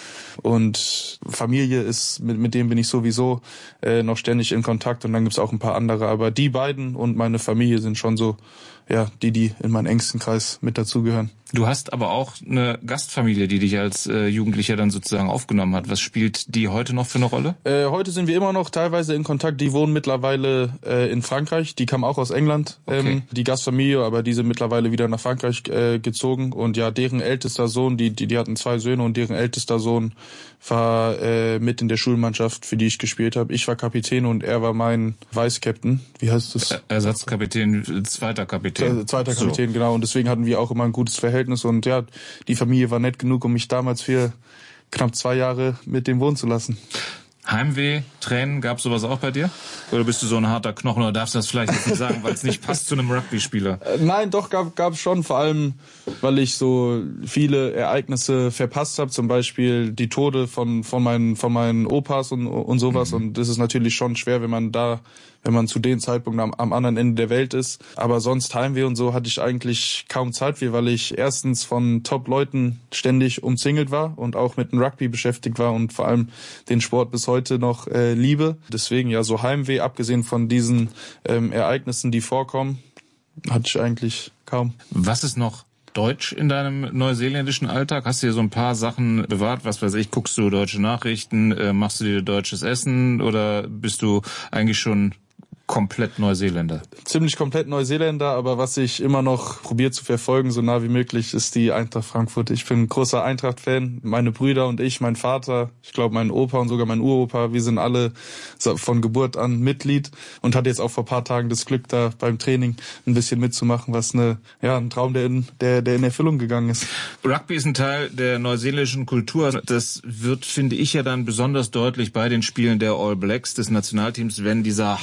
Und Familie ist, mit mit dem bin ich sowieso äh, noch ständig in Kontakt, und dann gibt's auch ein paar andere. Aber die beiden und meine Familie sind schon so, ja, die, die in meinen engsten Kreis mit dazugehören. Du hast aber auch eine Gastfamilie, die dich als äh, Jugendlicher dann sozusagen aufgenommen hat. Was spielt die heute noch für eine Rolle? Äh, heute sind wir immer noch teilweise in Kontakt. Die wohnen mittlerweile äh, in Frankreich. Die kamen auch aus England, okay. ähm, die Gastfamilie, aber die sind mittlerweile wieder nach Frankreich äh, gezogen. Und ja, deren ältester Sohn, die, die, die hatten zwei Söhne, und deren ältester Sohn war äh, mit in der Schulmannschaft, für die ich gespielt habe. Ich war Kapitän und er war mein Vice-Captain. Wie heißt das? Ersatzkapitän, zweiter Kapitän. Zweiter Kapitän, so. Genau. Und deswegen hatten wir auch immer ein gutes Verhältnis. Und ja, die Familie war nett genug, um mich damals für knapp zwei Jahre mit dem wohnen zu lassen. Heimweh, Tränen, gab's sowas auch bei dir? Oder bist du so ein harter Knochen, oder darfst du das vielleicht nicht sagen, weil es nicht passt zu einem Rugby-Spieler? Nein, doch, gab gab's schon, vor allem, weil ich so viele Ereignisse verpasst habe, zum Beispiel die Tode von von meinen von meinen Opas und und sowas. Mhm. Und das ist natürlich schon schwer, wenn man da wenn man zu dem Zeitpunkt am, am anderen Ende der Welt ist. Aber sonst Heimweh und so hatte ich eigentlich kaum Zeit für, weil ich erstens von Top-Leuten ständig umzingelt war und auch mit dem Rugby beschäftigt war und vor allem den Sport bis heute noch äh, liebe. Deswegen ja, so Heimweh, abgesehen von diesen ähm, Ereignissen, die vorkommen, hatte ich eigentlich kaum. Was ist noch Deutsch in deinem neuseeländischen Alltag? Hast du dir so ein paar Sachen bewahrt? Was weiß ich, guckst du deutsche Nachrichten, äh, machst du dir deutsches Essen, oder bist du eigentlich schon komplett Neuseeländer? Ziemlich komplett Neuseeländer, aber was ich immer noch probiere zu verfolgen, so nah wie möglich, ist die Eintracht Frankfurt. Ich bin ein großer Eintracht-Fan. Meine Brüder und ich, mein Vater, ich glaube mein Opa und sogar mein Uropa, wir sind alle von Geburt an Mitglied, und hatte jetzt auch vor ein paar Tagen das Glück, da beim Training ein bisschen mitzumachen, was eine, ja, ein Traum, der in, der, der in Erfüllung gegangen ist. Rugby ist ein Teil der neuseeländischen Kultur. Das wird, finde ich, ja dann besonders deutlich bei den Spielen der All Blacks des Nationalteams, wenn dieser Haka, dieser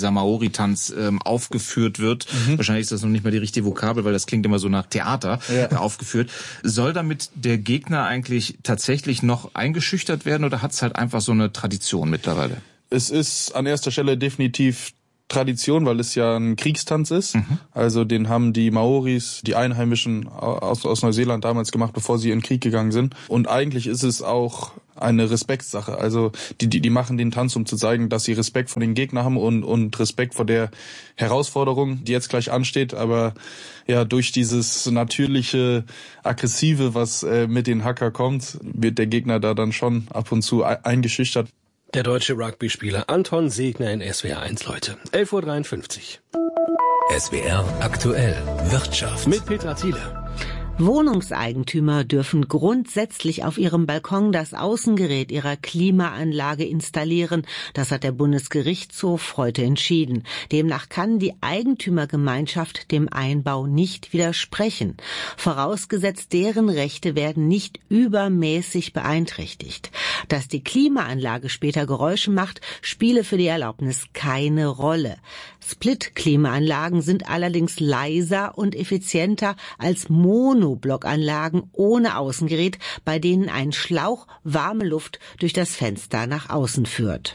dieser Maori-Tanz ähm, aufgeführt wird. Mhm. Wahrscheinlich ist das noch nicht mal die richtige Vokabel, weil das klingt immer so nach Theater, ja. äh, aufgeführt. Soll damit der Gegner eigentlich tatsächlich noch eingeschüchtert werden oder hat es halt einfach so eine Tradition mittlerweile? Es ist an erster Stelle definitiv Tradition, weil es ja ein Kriegstanz ist. Mhm. Also den haben die Maoris, die Einheimischen aus, aus Neuseeland damals gemacht, bevor sie in den Krieg gegangen sind. Und eigentlich ist es auch eine Respektssache. Also die, die, die machen den Tanz, um zu zeigen, dass sie Respekt vor den Gegnern haben und, und Respekt vor der Herausforderung, die jetzt gleich ansteht. Aber ja, durch dieses natürliche Aggressive, was äh, mit den Haka kommt, wird der Gegner da dann schon ab und zu eingeschüchtert. Der deutsche Rugby-Spieler Anton Segner in S W R eins, Leute. elf Uhr dreiundfünfzig. S W R aktuell Wirtschaft. Mit Petra Thiele. Wohnungseigentümer dürfen grundsätzlich auf ihrem Balkon das Außengerät ihrer Klimaanlage installieren. Das hat der Bundesgerichtshof heute entschieden. Demnach kann die Eigentümergemeinschaft dem Einbau nicht widersprechen. Vorausgesetzt, deren Rechte werden nicht übermäßig beeinträchtigt. Dass die Klimaanlage später Geräusche macht, spiele für die Erlaubnis keine Rolle. Split-Klimaanlagen sind allerdings leiser und effizienter als Monoblockanlagen ohne Außengerät, bei denen ein Schlauch warme Luft durch das Fenster nach außen führt.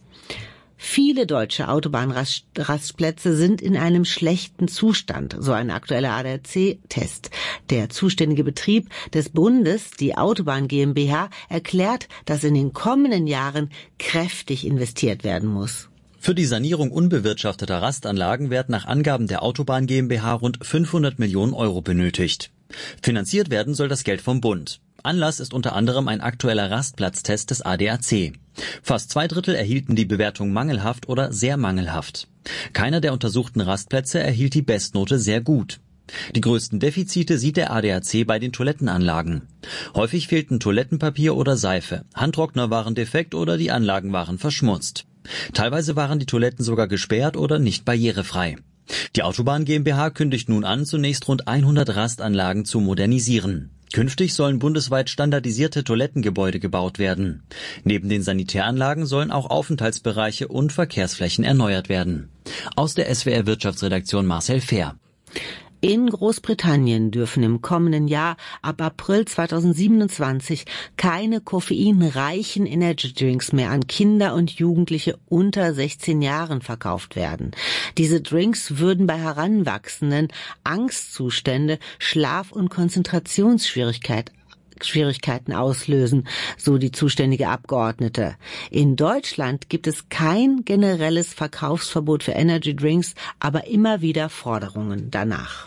Viele deutsche Autobahnrastplätze sind in einem schlechten Zustand, so ein aktueller A D A C-Test. Der zuständige Betrieb des Bundes, die Autobahn GmbH, erklärt, dass in den kommenden Jahren kräftig investiert werden muss. Für die Sanierung unbewirtschafteter Rastanlagen werden nach Angaben der Autobahn GmbH rund fünfhundert Millionen Euro benötigt. Finanziert werden soll das Geld vom Bund. Anlass ist unter anderem ein aktueller Rastplatztest des A D A C. Fast zwei Drittel erhielten die Bewertung mangelhaft oder sehr mangelhaft. Keiner der untersuchten Rastplätze erhielt die Bestnote sehr gut. Die größten Defizite sieht der A D A C bei den Toilettenanlagen. Häufig fehlten Toilettenpapier oder Seife, Handtrockner waren defekt oder die Anlagen waren verschmutzt. Teilweise waren die Toiletten sogar gesperrt oder nicht barrierefrei. Die Autobahn GmbH kündigt nun an, zunächst rund hundert Rastanlagen zu modernisieren. Künftig sollen bundesweit standardisierte Toilettengebäude gebaut werden. Neben den Sanitäranlagen sollen auch Aufenthaltsbereiche und Verkehrsflächen erneuert werden. Aus der S W R Wirtschaftsredaktion Marcel Fehr. In Großbritannien dürfen im kommenden Jahr ab April zweitausendsiebenundzwanzig keine koffeinreichen Energydrinks mehr an Kinder und Jugendliche unter sechzehn Jahren verkauft werden. Diese Drinks würden bei Heranwachsenden Angstzustände, Schlaf- und Konzentrationsschwierigkeiten Schwierigkeiten auslösen, so die zuständige Abgeordnete. In Deutschland gibt es kein generelles Verkaufsverbot für Energy Drinks, aber immer wieder Forderungen danach.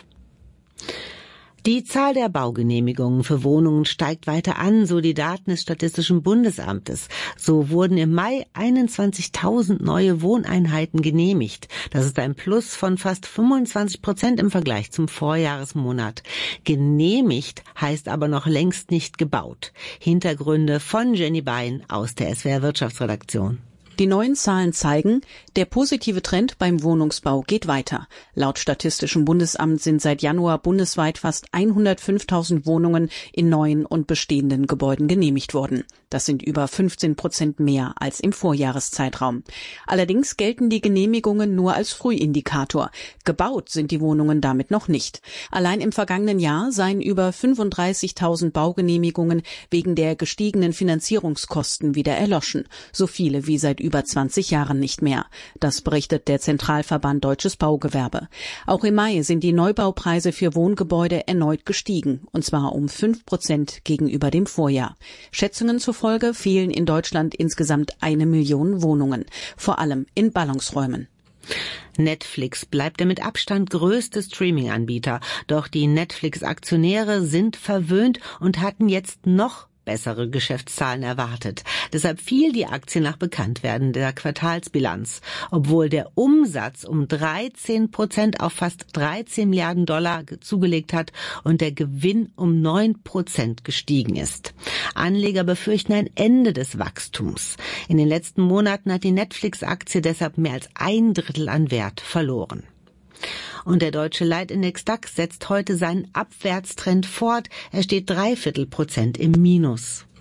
Die Zahl der Baugenehmigungen für Wohnungen steigt weiter an, so die Daten des Statistischen Bundesamtes. So wurden im Mai einundzwanzigtausend neue Wohneinheiten genehmigt. Das ist ein Plus von fast fünfundzwanzig Prozent im Vergleich zum Vorjahresmonat. Genehmigt heißt aber noch längst nicht gebaut. Hintergründe von Jenny Bein aus der S W R Wirtschaftsredaktion. Die neuen Zahlen zeigen, der positive Trend beim Wohnungsbau geht weiter. Laut Statistischem Bundesamt sind seit Januar bundesweit fast hundertfünftausend Wohnungen in neuen und bestehenden Gebäuden genehmigt worden. Das sind über fünfzehn Prozent mehr als im Vorjahreszeitraum. Allerdings gelten die Genehmigungen nur als Frühindikator. Gebaut sind die Wohnungen damit noch nicht. Allein im vergangenen Jahr seien über fünfunddreißigtausend Baugenehmigungen wegen der gestiegenen Finanzierungskosten wieder erloschen. So viele wie seit über zwanzig Jahren nicht mehr. Das berichtet der Zentralverband Deutsches Baugewerbe. Auch im Mai sind die Neubaupreise für Wohngebäude erneut gestiegen, und zwar um fünf Prozent gegenüber dem Vorjahr. Schätzungen zufolge fehlen in Deutschland insgesamt eine Million Wohnungen, vor allem in Ballungsräumen. Netflix bleibt der mit Abstand größte Streaming-Anbieter. Doch die Netflix-Aktionäre sind verwöhnt und hatten jetzt noch bessere Geschäftszahlen erwartet. Deshalb fiel die Aktie nach Bekanntwerden der Quartalsbilanz. Obwohl der Umsatz um dreizehn Prozent auf fast dreizehn Milliarden Dollar zugelegt hat und der Gewinn um neun Prozent gestiegen ist. Anleger befürchten ein Ende des Wachstums. In den letzten Monaten hat die Netflix-Aktie deshalb mehr als ein Drittel an Wert verloren. Und der deutsche Leitindex DAX setzt heute seinen Abwärtstrend fort. Er steht dreiviertel Prozent im Minus.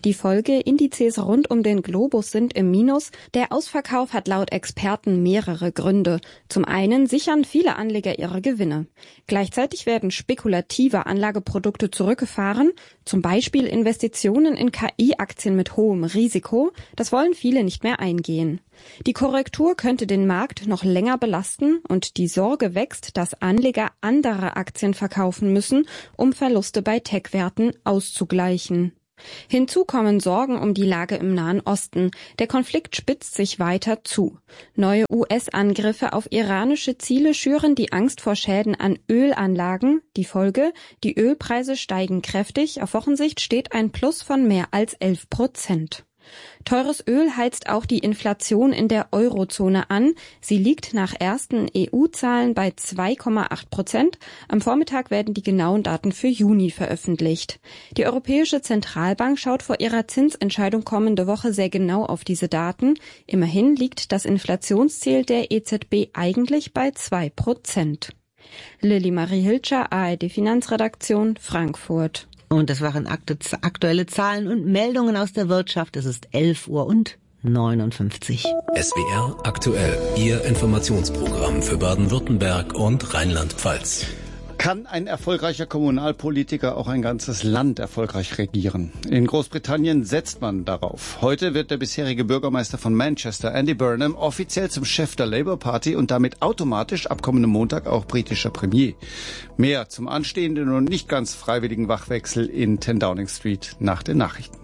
Die Folgeindizes rund um den Globus sind im Minus. Der Ausverkauf hat laut Experten mehrere Gründe. Zum einen sichern viele Anleger ihre Gewinne. Gleichzeitig werden spekulative Anlageprodukte zurückgefahren, zum Beispiel Investitionen in K I-Aktien mit hohem Risiko. Das wollen viele nicht mehr eingehen. Die Korrektur könnte den Markt noch länger belasten und die Sorge wächst, dass Anleger andere Aktien verkaufen müssen, um Verluste bei Tech-Werten auszugleichen. Hinzu kommen Sorgen um die Lage im Nahen Osten. Der Konflikt spitzt sich weiter zu. Neue U S-Angriffe auf iranische Ziele schüren die Angst vor Schäden an Ölanlagen. Die Folge: Die Ölpreise steigen kräftig. Auf Wochensicht steht ein Plus von mehr als elf Prozent. Teures Öl heizt auch die Inflation in der Eurozone an. Sie liegt nach ersten E U-Zahlen bei zwei Komma acht Prozent. Am Vormittag werden die genauen Daten für Juni veröffentlicht. Die Europäische Zentralbank schaut vor ihrer Zinsentscheidung kommende Woche sehr genau auf diese Daten. Immerhin liegt das Inflationsziel der E Z B eigentlich bei zwei Prozent. Lilly Marie Hilscher, A R D Finanzredaktion, Frankfurt. Und das waren aktuelle Zahlen und Meldungen aus der Wirtschaft. Es ist elf Uhr und neunundfünfzig. S W R aktuell, Ihr Informationsprogramm für Baden-Württemberg und Rheinland-Pfalz. Kann ein erfolgreicher Kommunalpolitiker auch ein ganzes Land erfolgreich regieren? In Großbritannien setzt man darauf. Heute wird der bisherige Bürgermeister von Manchester, Andy Burnham, offiziell zum Chef der Labour Party und damit automatisch ab kommendem Montag auch britischer Premier. Mehr zum anstehenden und nicht ganz freiwilligen Wachwechsel in ten Downing Street nach den Nachrichten.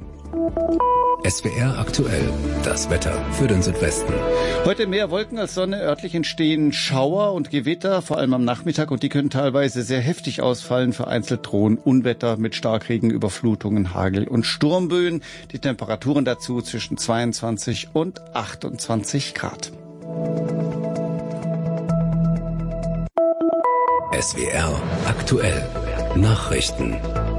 S W R aktuell, das Wetter für den Südwesten. Heute mehr Wolken als Sonne, örtlich entstehen Schauer und Gewitter, vor allem am Nachmittag, und die können teilweise sehr heftig ausfallen. Vereinzelt drohen Unwetter mit Starkregen, Überflutungen, Hagel und Sturmböen. Die Temperaturen dazu zwischen zweiundzwanzig und achtundzwanzig Grad. S W R aktuell, Nachrichten.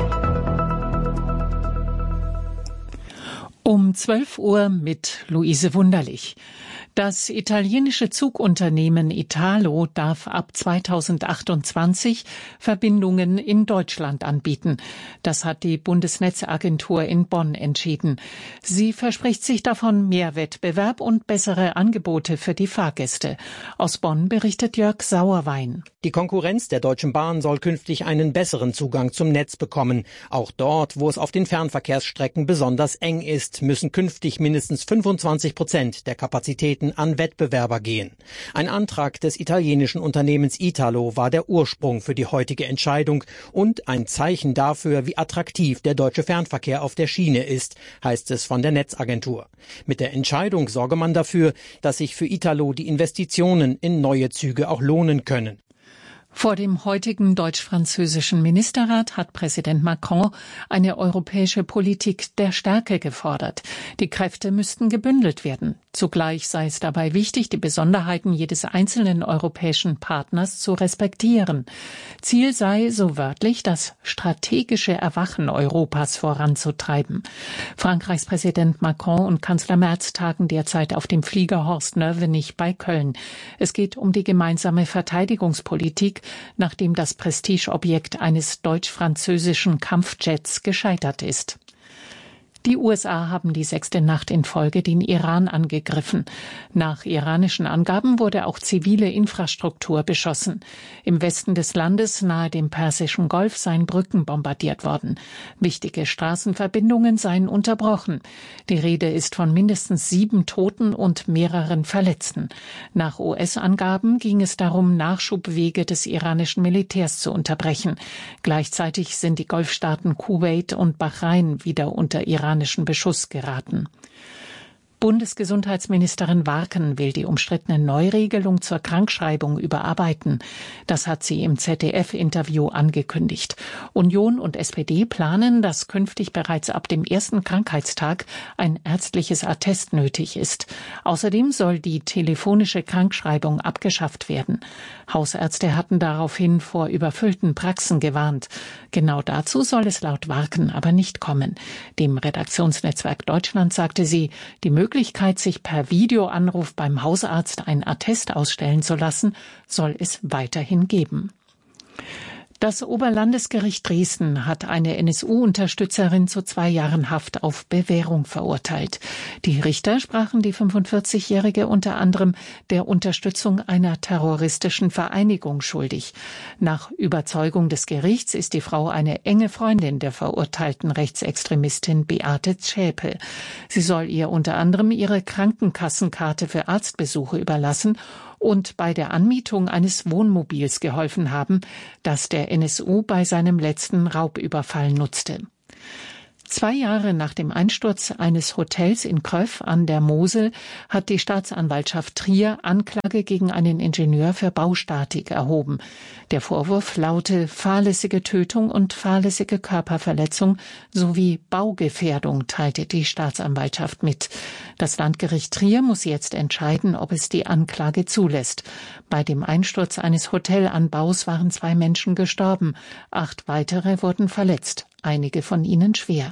Um zwölf Uhr mit Luise Wunderlich. Das italienische Zugunternehmen Italo darf ab zweitausendachtundzwanzig Verbindungen in Deutschland anbieten. Das hat die Bundesnetzagentur in Bonn entschieden. Sie verspricht sich davon mehr Wettbewerb und bessere Angebote für die Fahrgäste. Aus Bonn berichtet Jörg Sauerwein. Die Konkurrenz der Deutschen Bahn soll künftig einen besseren Zugang zum Netz bekommen. Auch dort, wo es auf den Fernverkehrsstrecken besonders eng ist, müssen künftig mindestens fünfundzwanzig Prozent der Kapazitäten an Wettbewerber gehen. Ein Antrag des italienischen Unternehmens Italo war der Ursprung für die heutige Entscheidung und ein Zeichen dafür, wie attraktiv der deutsche Fernverkehr auf der Schiene ist, heißt es von der Netzagentur. Mit der Entscheidung sorge man dafür, dass sich für Italo die Investitionen in neue Züge auch lohnen können. Vor dem heutigen deutsch-französischen Ministerrat hat Präsident Macron eine europäische Politik der Stärke gefordert. Die Kräfte müssten gebündelt werden. Zugleich sei es dabei wichtig, die Besonderheiten jedes einzelnen europäischen Partners zu respektieren. Ziel sei, so wörtlich, das strategische Erwachen Europas voranzutreiben. Frankreichs Präsident Macron und Kanzler Merz tagen derzeit auf dem Flieger Horst Nöwenich bei Köln. Es geht um die gemeinsame Verteidigungspolitik, nachdem das Prestigeobjekt eines deutsch-französischen Kampfjets gescheitert ist. Die U S A haben die sechste Nacht in Folge den Iran angegriffen. Nach iranischen Angaben wurde auch zivile Infrastruktur beschossen. Im Westen des Landes, nahe dem Persischen Golf, seien Brücken bombardiert worden. Wichtige Straßenverbindungen seien unterbrochen. Die Rede ist von mindestens sieben Toten und mehreren Verletzten. Nach U S-Angaben ging es darum, Nachschubwege des iranischen Militärs zu unterbrechen. Gleichzeitig sind die Golfstaaten Kuwait und Bahrain wieder unter iranischen Beschuss geraten. Bundesgesundheitsministerin Warken will die umstrittene Neuregelung zur Krankschreibung überarbeiten. Das hat sie im Z D F-Interview angekündigt. Union und S P D planen, dass künftig bereits ab dem ersten Krankheitstag ein ärztliches Attest nötig ist. Außerdem soll die telefonische Krankschreibung abgeschafft werden. Hausärzte hatten daraufhin vor überfüllten Praxen gewarnt. Genau dazu soll es laut Warken aber nicht kommen. Dem Redaktionsnetzwerk Deutschland sagte sie, die Möglichkeit, sich per Videoanruf beim Hausarzt ein Attest ausstellen zu lassen, soll es weiterhin geben. Das Oberlandesgericht Dresden hat eine N S U-Unterstützerin zu zwei Jahren Haft auf Bewährung verurteilt. Die Richter sprachen die fünfundvierzigjährige unter anderem der Unterstützung einer terroristischen Vereinigung schuldig. Nach Überzeugung des Gerichts ist die Frau eine enge Freundin der verurteilten Rechtsextremistin Beate Zschäpe. Sie soll ihr unter anderem ihre Krankenkassenkarte für Arztbesuche überlassen und bei der Anmietung eines Wohnmobils geholfen haben, das der N S U bei seinem letzten Raubüberfall nutzte. Zwei Jahre nach dem Einsturz eines Hotels in Kröff an der Mosel hat die Staatsanwaltschaft Trier Anklage gegen einen Ingenieur für Baustatik erhoben. Der Vorwurf laute fahrlässige Tötung und fahrlässige Körperverletzung sowie Baugefährdung, teilte die Staatsanwaltschaft mit. Das Landgericht Trier muss jetzt entscheiden, ob es die Anklage zulässt. Bei dem Einsturz eines Hotelanbaus waren zwei Menschen gestorben, acht weitere wurden verletzt, einige von ihnen schwer.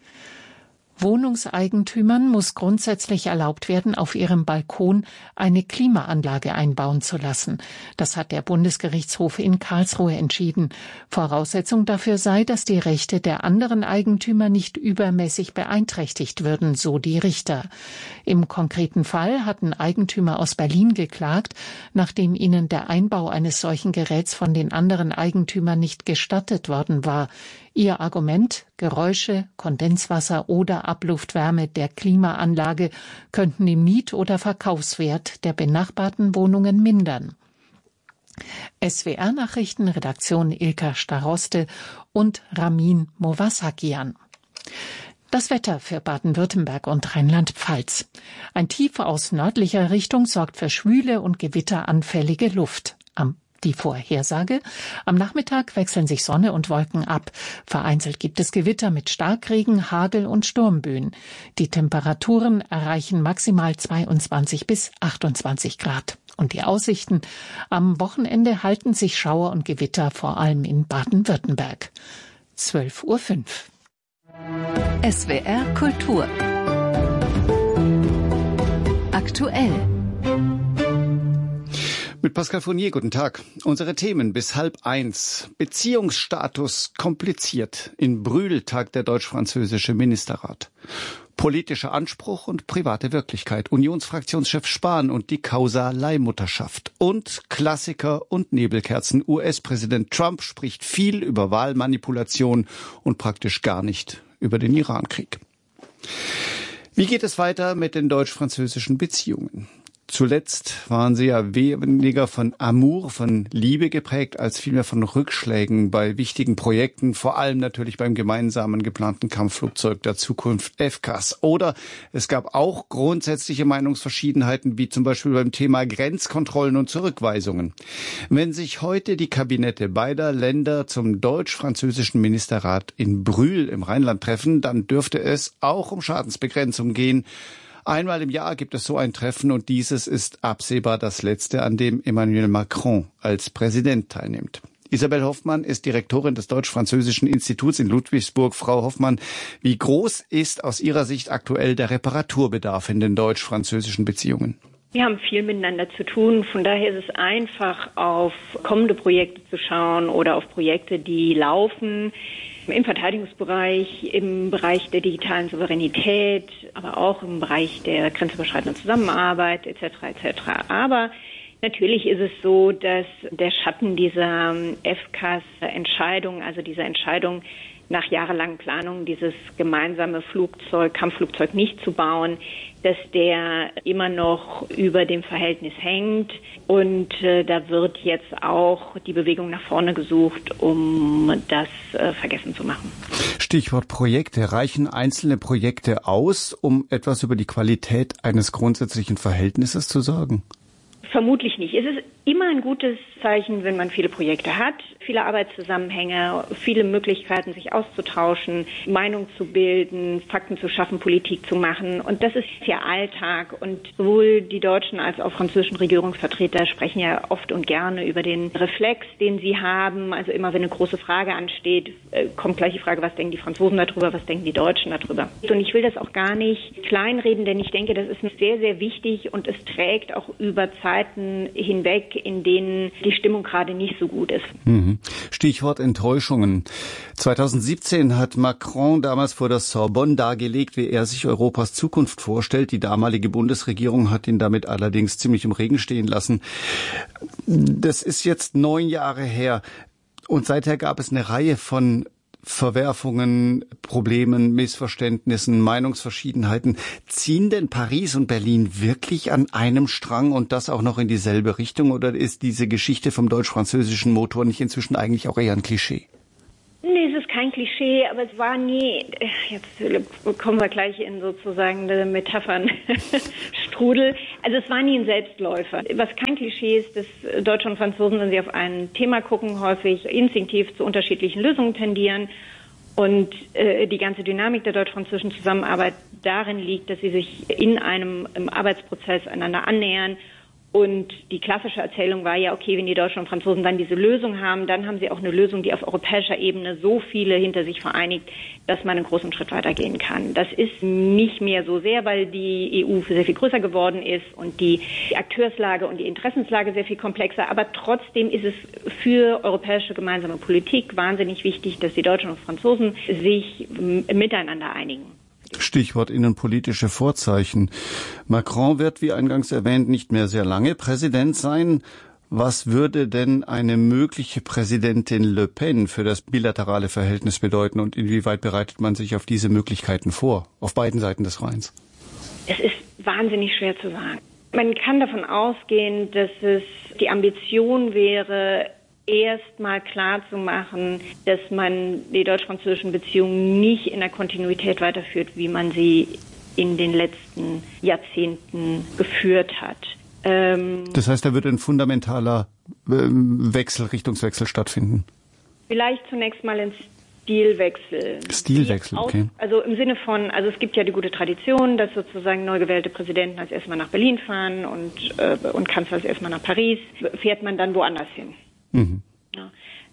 Wohnungseigentümern muss grundsätzlich erlaubt werden, auf ihrem Balkon eine Klimaanlage einbauen zu lassen. Das hat der Bundesgerichtshof in Karlsruhe entschieden. Voraussetzung dafür sei, dass die Rechte der anderen Eigentümer nicht übermäßig beeinträchtigt würden, so die Richter. Im konkreten Fall hatten Eigentümer aus Berlin geklagt, nachdem ihnen der Einbau eines solchen Geräts von den anderen Eigentümern nicht gestattet worden war. Ihr Argument: Geräusche, Kondenswasser oder Abluftwärme der Klimaanlage könnten den Miet- oder Verkaufswert der benachbarten Wohnungen mindern. S W R-Nachrichten, Redaktion Ilka Staroste und Ramin Movasakian. Das Wetter für Baden-Württemberg und Rheinland-Pfalz. Ein Tief aus nördlicher Richtung sorgt für schwüle und gewitteranfällige Luft. Am Die Vorhersage: Am Nachmittag wechseln sich Sonne und Wolken ab. Vereinzelt gibt es Gewitter mit Starkregen, Hagel und Sturmböen. Die Temperaturen erreichen maximal zweiundzwanzig bis achtundzwanzig Grad. Und die Aussichten: Am Wochenende halten sich Schauer und Gewitter vor allem in Baden-Württemberg. zwölf Uhr fünf. S W R Kultur. Aktuell. Mit Pascal Fournier, guten Tag. Unsere Themen bis halb eins. Beziehungsstatus kompliziert. In Brühl tagt der deutsch-französische Ministerrat. Politischer Anspruch und private Wirklichkeit. Unionsfraktionschef Spahn und die Causa Leihmutterschaft. Und Klassiker und Nebelkerzen. U S-Präsident Trump spricht viel über Wahlmanipulation und praktisch gar nicht über den Irankrieg. Wie geht es weiter mit den deutsch-französischen Beziehungen? Zuletzt waren sie ja weniger von Amour, von Liebe geprägt, als vielmehr von Rückschlägen bei wichtigen Projekten, vor allem natürlich beim gemeinsamen geplanten Kampfflugzeug der Zukunft F C A S. Oder es gab auch grundsätzliche Meinungsverschiedenheiten, wie zum Beispiel beim Thema Grenzkontrollen und Zurückweisungen. Wenn sich heute die Kabinette beider Länder zum deutsch-französischen Ministerrat in Brühl im Rheinland treffen, dann dürfte es auch um Schadensbegrenzung gehen. Einmal im Jahr gibt es so ein Treffen und dieses ist absehbar das letzte, an dem Emmanuel Macron als Präsident teilnimmt. Isabel Hoffmann ist Direktorin des Deutsch-Französischen Instituts in Ludwigsburg. Frau Hoffmann, wie groß ist aus Ihrer Sicht aktuell der Reparaturbedarf in den deutsch-französischen Beziehungen? Wir haben viel miteinander zu tun. Von daher ist es einfach, auf kommende Projekte zu schauen oder auf Projekte, die laufen. Im Verteidigungsbereich, im Bereich der digitalen Souveränität, aber auch im Bereich der grenzüberschreitenden Zusammenarbeit et cetera et cetera. Aber natürlich ist es so, dass der Schatten dieser F C A S-Entscheidung, also dieser Entscheidung nach jahrelangen Planungen, dieses gemeinsame Flugzeug, Kampfflugzeug nicht zu bauen, dass der immer noch über dem Verhältnis hängt. Und äh, da wird jetzt auch die Bewegung nach vorne gesucht, um das äh, vergessen zu machen. Stichwort Projekte. Reichen einzelne Projekte aus, um etwas über die Qualität eines grundsätzlichen Verhältnisses zu sagen? Vermutlich nicht. Es ist immer ein gutes Zeichen, wenn man viele Projekte hat, viele Arbeitszusammenhänge, viele Möglichkeiten, sich auszutauschen, Meinung zu bilden, Fakten zu schaffen, Politik zu machen. Und das ist ja Alltag. Und sowohl die deutschen als auch französischen Regierungsvertreter sprechen ja oft und gerne über den Reflex, den sie haben. Also immer, wenn eine große Frage ansteht, kommt gleich die Frage, was denken die Franzosen darüber, was denken die Deutschen darüber. Und ich will das auch gar nicht kleinreden, denn ich denke, das ist sehr, sehr wichtig und es trägt auch über Zeiten hinweg Zwecke, in denen die Stimmung gerade nicht so gut ist. Mhm. Stichwort Enttäuschungen. zweitausendsiebzehn hat Macron damals vor der Sorbonne dargelegt, wie er sich Europas Zukunft vorstellt. Die damalige Bundesregierung hat ihn damit allerdings ziemlich im Regen stehen lassen. Das ist jetzt neun Jahre her und seither gab es eine Reihe von Verwerfungen, Problemen, Missverständnissen, Meinungsverschiedenheiten. Ziehen denn Paris und Berlin wirklich an einem Strang und das auch noch in dieselbe Richtung? Oder ist diese Geschichte vom deutsch-französischen Motor nicht inzwischen eigentlich auch eher ein Klischee? Nee, es ist kein Klischee, aber es war nie, jetzt kommen wir gleich in sozusagen eine Metaphern-Strudel, also es war nie ein Selbstläufer. Was kein Klischee ist, dass Deutsche und Franzosen, wenn sie auf ein Thema gucken, häufig instinktiv zu unterschiedlichen Lösungen tendieren und äh, die ganze Dynamik der deutsch-französischen Zusammenarbeit darin liegt, dass sie sich in einem im Arbeitsprozess einander annähern. Und die klassische Erzählung war ja, okay, wenn die Deutschen und Franzosen dann diese Lösung haben, dann haben sie auch eine Lösung, die auf europäischer Ebene so viele hinter sich vereinigt, dass man einen großen Schritt weitergehen kann. Das ist nicht mehr so sehr, weil die E U sehr viel größer geworden ist und die Akteurslage und die Interessenslage sehr viel komplexer. Aber trotzdem ist es für europäische gemeinsame Politik wahnsinnig wichtig, dass die Deutschen und Franzosen sich miteinander einigen. Stichwort innenpolitische Vorzeichen. Macron wird, wie eingangs erwähnt, nicht mehr sehr lange Präsident sein. Was würde denn eine mögliche Präsidentin Le Pen für das bilaterale Verhältnis bedeuten und inwieweit bereitet man sich auf diese Möglichkeiten vor, auf beiden Seiten des Rheins? Es ist wahnsinnig schwer zu sagen. Man kann davon ausgehen, dass es die Ambition wäre, erst mal klar zu machen, dass man die deutsch-französischen Beziehungen nicht in der Kontinuität weiterführt, wie man sie in den letzten Jahrzehnten geführt hat. Ähm, das heißt, da wird ein fundamentaler ähm, Wechsel, Richtungswechsel stattfinden? Vielleicht zunächst mal ein Stilwechsel. Stilwechsel, okay. Also im Sinne von, also es gibt ja die gute Tradition, dass sozusagen neu gewählte Präsidenten als erstmal nach Berlin fahren und, äh, und Kanzler als erstmal nach Paris. Fährt man dann woanders hin? Mhm. Ja.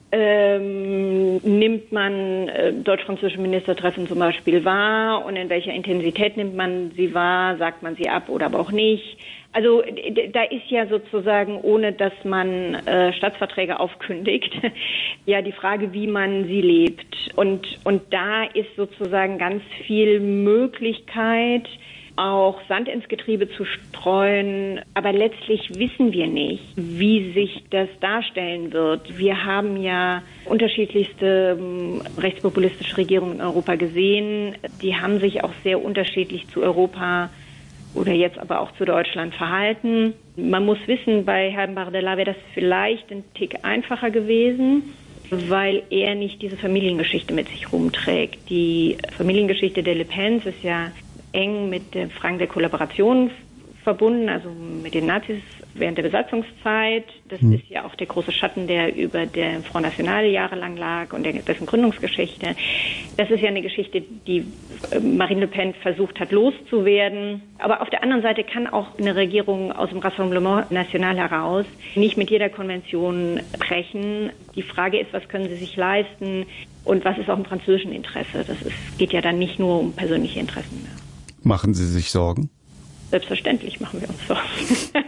Ähm, nimmt man äh, deutsch-französische Ministertreffen zum Beispiel wahr und in welcher Intensität nimmt man sie wahr, sagt man sie ab oder aber auch nicht. Also d- da ist ja sozusagen, ohne dass man äh, Staatsverträge aufkündigt, ja die Frage, wie man sie lebt. Und, und da ist sozusagen ganz viel Möglichkeit, auch Sand ins Getriebe zu streuen. Aber letztlich wissen wir nicht, wie sich das darstellen wird. Wir haben ja unterschiedlichste rechtspopulistische Regierungen in Europa gesehen. Die haben sich auch sehr unterschiedlich zu Europa oder jetzt aber auch zu Deutschland verhalten. Man muss wissen, bei Herrn Bardella wäre das vielleicht ein Tick einfacher gewesen, weil er nicht diese Familiengeschichte mit sich rumträgt. Die Familiengeschichte der Le Pens ist ja eng mit den Fragen der Kollaboration verbunden, also mit den Nazis während der Besatzungszeit. Das hm. ist ja auch der große Schatten, der über der Front National jahrelang lag und der, dessen Gründungsgeschichte. Das ist ja eine Geschichte, die Marine Le Pen versucht hat loszuwerden. Aber auf der anderen Seite kann auch eine Regierung aus dem Rassemblement National heraus nicht mit jeder Konvention brechen. Die Frage ist, was können sie sich leisten und was ist auch im französischen Interesse? Das ist, geht ja dann nicht nur um persönliche Interessen mehr. Machen Sie sich Sorgen? Selbstverständlich machen wir uns Sorgen.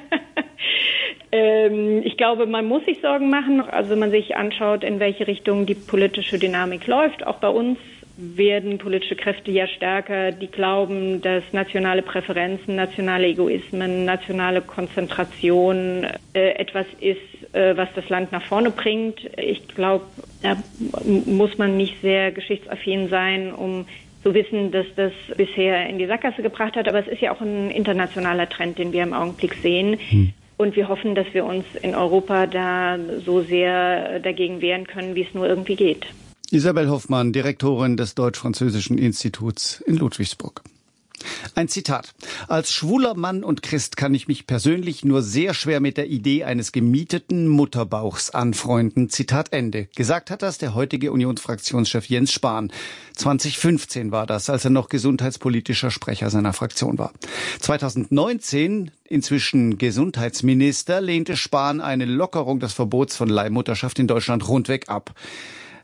ähm, ich glaube, man muss sich Sorgen machen. Also wenn man sich anschaut, in welche Richtung die politische Dynamik läuft, auch bei uns werden politische Kräfte ja stärker, die glauben, dass nationale Präferenzen, nationale Egoismen, nationale Konzentration äh, etwas ist, äh, was das Land nach vorne bringt. Ich glaube, da muss man nicht sehr geschichtsaffin sein, um zu wissen, dass das bisher in die Sackgasse gebracht hat. Aber es ist ja auch ein internationaler Trend, den wir im Augenblick sehen. Hm. Und wir hoffen, dass wir uns in Europa da so sehr dagegen wehren können, wie es nur irgendwie geht. Isabel Hoffmann, Direktorin des Deutsch-Französischen Instituts in Ludwigsburg. Ein Zitat. Als schwuler Mann und Christ kann ich mich persönlich nur sehr schwer mit der Idee eines gemieteten Mutterbauchs anfreunden. Zitat Ende. Gesagt hat das der heutige Unionsfraktionschef Jens Spahn. zwanzig fünfzehn war das, als er noch gesundheitspolitischer Sprecher seiner Fraktion war. zwanzig neunzehn, inzwischen Gesundheitsminister, lehnte Spahn eine Lockerung des Verbots von Leihmutterschaft in Deutschland rundweg ab.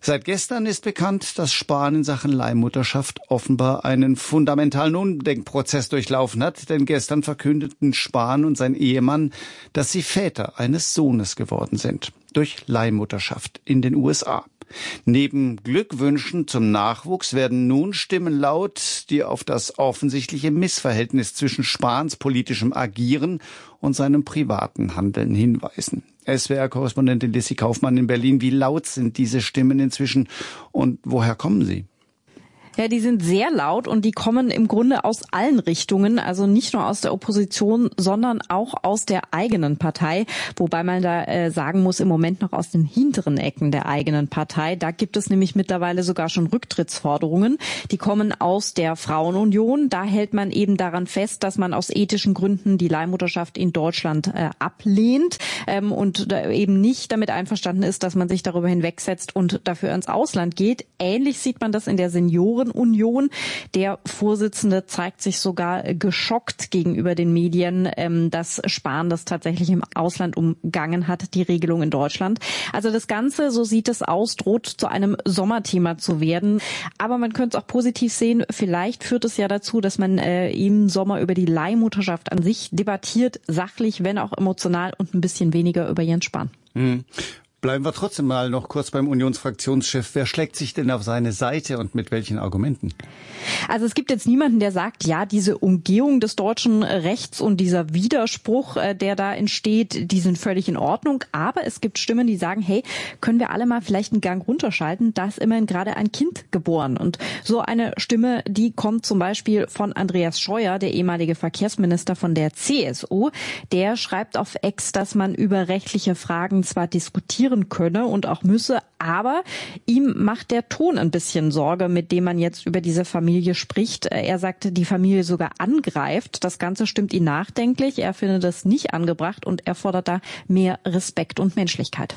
Seit gestern ist bekannt, dass Spahn in Sachen Leihmutterschaft offenbar einen fundamentalen Umdenkprozess durchlaufen hat. Denn gestern verkündeten Spahn und sein Ehemann, dass sie Väter eines Sohnes geworden sind. Durch Leihmutterschaft in den U S A. Neben Glückwünschen zum Nachwuchs werden nun Stimmen laut, die auf das offensichtliche Missverhältnis zwischen Spahns politischem Agieren und seinem privaten Handeln hinweisen. S W R-Korrespondentin Lissy Kaufmann in Berlin. Wie laut sind diese Stimmen inzwischen und woher kommen sie? Ja, die sind sehr laut und die kommen im Grunde aus allen Richtungen, also nicht nur aus der Opposition, sondern auch aus der eigenen Partei, wobei man da äh, sagen muss, im Moment noch aus den hinteren Ecken der eigenen Partei. Da gibt es nämlich mittlerweile sogar schon Rücktrittsforderungen. Die kommen aus der Frauenunion. Da hält man eben daran fest, dass man aus ethischen Gründen die Leihmutterschaft in Deutschland äh, ablehnt ähm, und da eben nicht damit einverstanden ist, dass man sich darüber hinwegsetzt und dafür ins Ausland geht. Ähnlich sieht man das in der Senioren Union. Der Vorsitzende zeigt sich sogar geschockt gegenüber den Medien, dass Spahn das tatsächlich im Ausland umgangen hat, die Regelung in Deutschland. Also das Ganze, so sieht es aus, droht zu einem Sommerthema zu werden. Aber man könnte es auch positiv sehen. Vielleicht führt es ja dazu, dass man im Sommer über die Leihmutterschaft an sich debattiert, sachlich, wenn auch emotional und ein bisschen weniger über Jens Spahn. Hm. Bleiben wir trotzdem mal noch kurz beim Unionsfraktionschef. Wer schlägt sich denn auf seine Seite und mit welchen Argumenten? Also es gibt jetzt niemanden, der sagt, ja, diese Umgehung des deutschen Rechts und dieser Widerspruch, der da entsteht, die sind völlig in Ordnung. Aber es gibt Stimmen, die sagen, hey, können wir alle mal vielleicht einen Gang runterschalten? Da ist immerhin gerade ein Kind geboren. Und so eine Stimme, die kommt zum Beispiel von Andreas Scheuer, der ehemalige Verkehrsminister von der C S U. Der schreibt auf X, dass man über rechtliche Fragen zwar diskutieren könne und auch müsse, aber ihm macht der Ton ein bisschen Sorge, mit dem man jetzt über diese Familie spricht. Er sagte, die Familie sogar angreift. Das Ganze stimmt ihn nachdenklich. Er findet das nicht angebracht und er fordert da mehr Respekt und Menschlichkeit.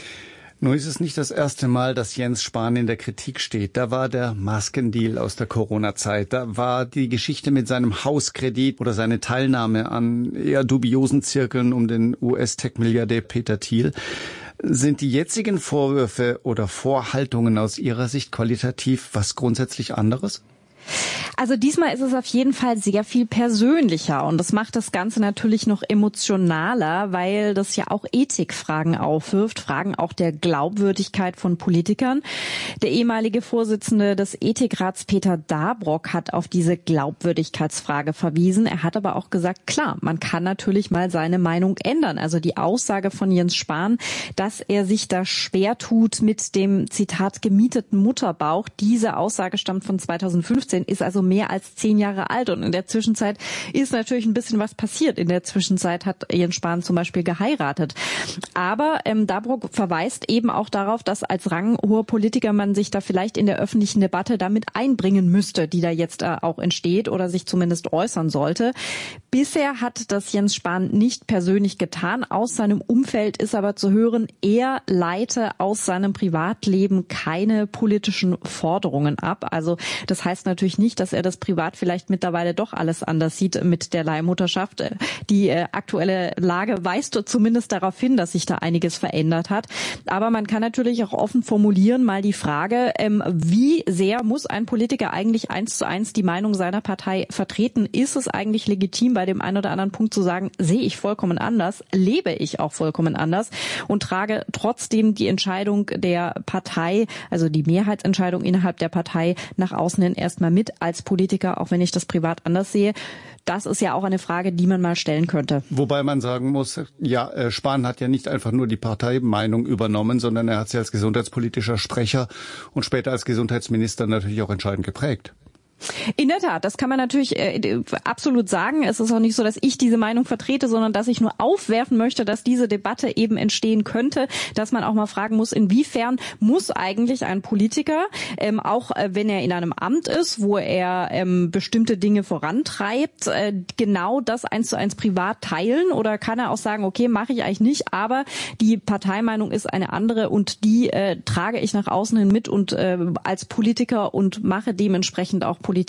Nun ist es nicht das erste Mal, dass Jens Spahn in der Kritik steht. Da war der Maskendeal aus der Corona-Zeit. Da war die Geschichte mit seinem Hauskredit oder seine Teilnahme an eher dubiosen Zirkeln um den U S-Tech-Milliardär Peter Thiel. Sind die jetzigen Vorwürfe oder Vorhaltungen aus Ihrer Sicht qualitativ was grundsätzlich anderes? Also diesmal ist es auf jeden Fall sehr viel persönlicher und das macht das Ganze natürlich noch emotionaler, weil das ja auch Ethikfragen aufwirft, Fragen auch der Glaubwürdigkeit von Politikern. Der ehemalige Vorsitzende des Ethikrats Peter Dabrock hat auf diese Glaubwürdigkeitsfrage verwiesen. Er hat aber auch gesagt, klar, man kann natürlich mal seine Meinung ändern. Also die Aussage von Jens Spahn, dass er sich da schwer tut mit dem, Zitat, gemieteten Mutterbauch. Diese Aussage stammt von zweitausendfünfzehn, ist also mehr als zehn Jahre alt und in der Zwischenzeit ist natürlich ein bisschen was passiert. In der Zwischenzeit hat Jens Spahn zum Beispiel geheiratet. Aber ähm, Dabrock verweist eben auch darauf, dass als ranghoher Politiker man sich da vielleicht in der öffentlichen Debatte damit einbringen müsste, die da jetzt äh, auch entsteht oder sich zumindest äußern sollte. Bisher hat das Jens Spahn nicht persönlich getan. Aus seinem Umfeld ist aber zu hören, er leite aus seinem Privatleben keine politischen Forderungen ab. Also das heißt natürlich nicht, dass er das privat vielleicht mittlerweile doch alles anders sieht mit der Leihmutterschaft. Die äh, aktuelle Lage weist zumindest darauf hin, dass sich da einiges verändert hat. Aber man kann natürlich auch offen formulieren, mal die Frage, ähm, wie sehr muss ein Politiker eigentlich eins zu eins die Meinung seiner Partei vertreten? Ist es eigentlich legitim, bei dem einen oder anderen Punkt zu sagen, sehe ich vollkommen anders, lebe ich auch vollkommen anders und trage trotzdem die Entscheidung der Partei, also die Mehrheitsentscheidung innerhalb der Partei nach außen hin erstmal mit als Politiker, auch wenn ich das privat anders sehe. Das ist ja auch eine Frage, die man mal stellen könnte. Wobei man sagen muss, ja, Spahn hat ja nicht einfach nur die Parteimeinung übernommen, sondern er hat sie als gesundheitspolitischer Sprecher und später als Gesundheitsminister natürlich auch entscheidend geprägt. In der Tat, das kann man natürlich äh, absolut sagen. Es ist auch nicht so, dass ich diese Meinung vertrete, sondern dass ich nur aufwerfen möchte, dass diese Debatte eben entstehen könnte, dass man auch mal fragen muss, inwiefern muss eigentlich ein Politiker, ähm, auch äh, wenn er in einem Amt ist, wo er ähm, bestimmte Dinge vorantreibt, äh, genau das eins zu eins privat teilen, oder kann er auch sagen, okay, mache ich eigentlich nicht, aber die Parteimeinung ist eine andere und die äh, trage ich nach außen hin mit und äh, als Politiker und mache dementsprechend auch Politik.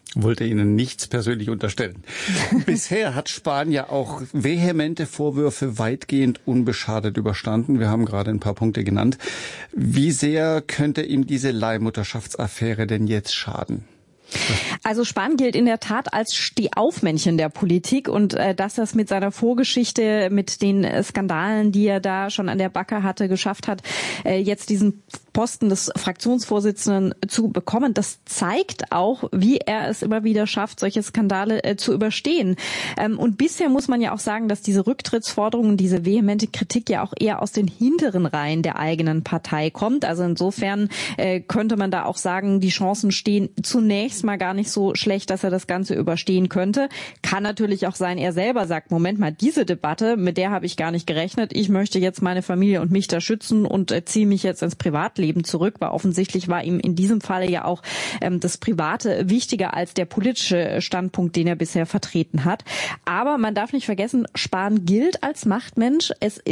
Wollte Ihnen nichts persönlich unterstellen. Bisher hat Spahn ja auch vehemente Vorwürfe weitgehend unbeschadet überstanden. Wir haben gerade ein paar Punkte genannt. Wie sehr könnte ihm diese Leihmutterschaftsaffäre denn jetzt schaden? Also Spahn gilt in der Tat als Stehaufmännchen der Politik und äh, dass das mit seiner Vorgeschichte, mit den äh, Skandalen, die er da schon an der Backe hatte, geschafft hat, äh, jetzt diesen Posten des Fraktionsvorsitzenden zu bekommen, das zeigt auch, wie er es immer wieder schafft, solche Skandale äh, zu überstehen. Ähm, und bisher muss man ja auch sagen, dass diese Rücktrittsforderungen, diese vehemente Kritik ja auch eher aus den hinteren Reihen der eigenen Partei kommt. Also insofern äh, könnte man da auch sagen, die Chancen stehen zunächst mal gar nicht so schlecht, dass er das Ganze überstehen könnte. Kann natürlich auch sein, er selber sagt, Moment mal, diese Debatte, mit der habe ich gar nicht gerechnet. Ich möchte jetzt meine Familie und mich da schützen und äh, ziehe mich jetzt ins Privatleben zurück, weil offensichtlich war ihm in diesem Falle ja auch ähm, das Private wichtiger als der politische Standpunkt, den er bisher vertreten hat. Aber man darf nicht vergessen, Spahn gilt als Machtmensch. Es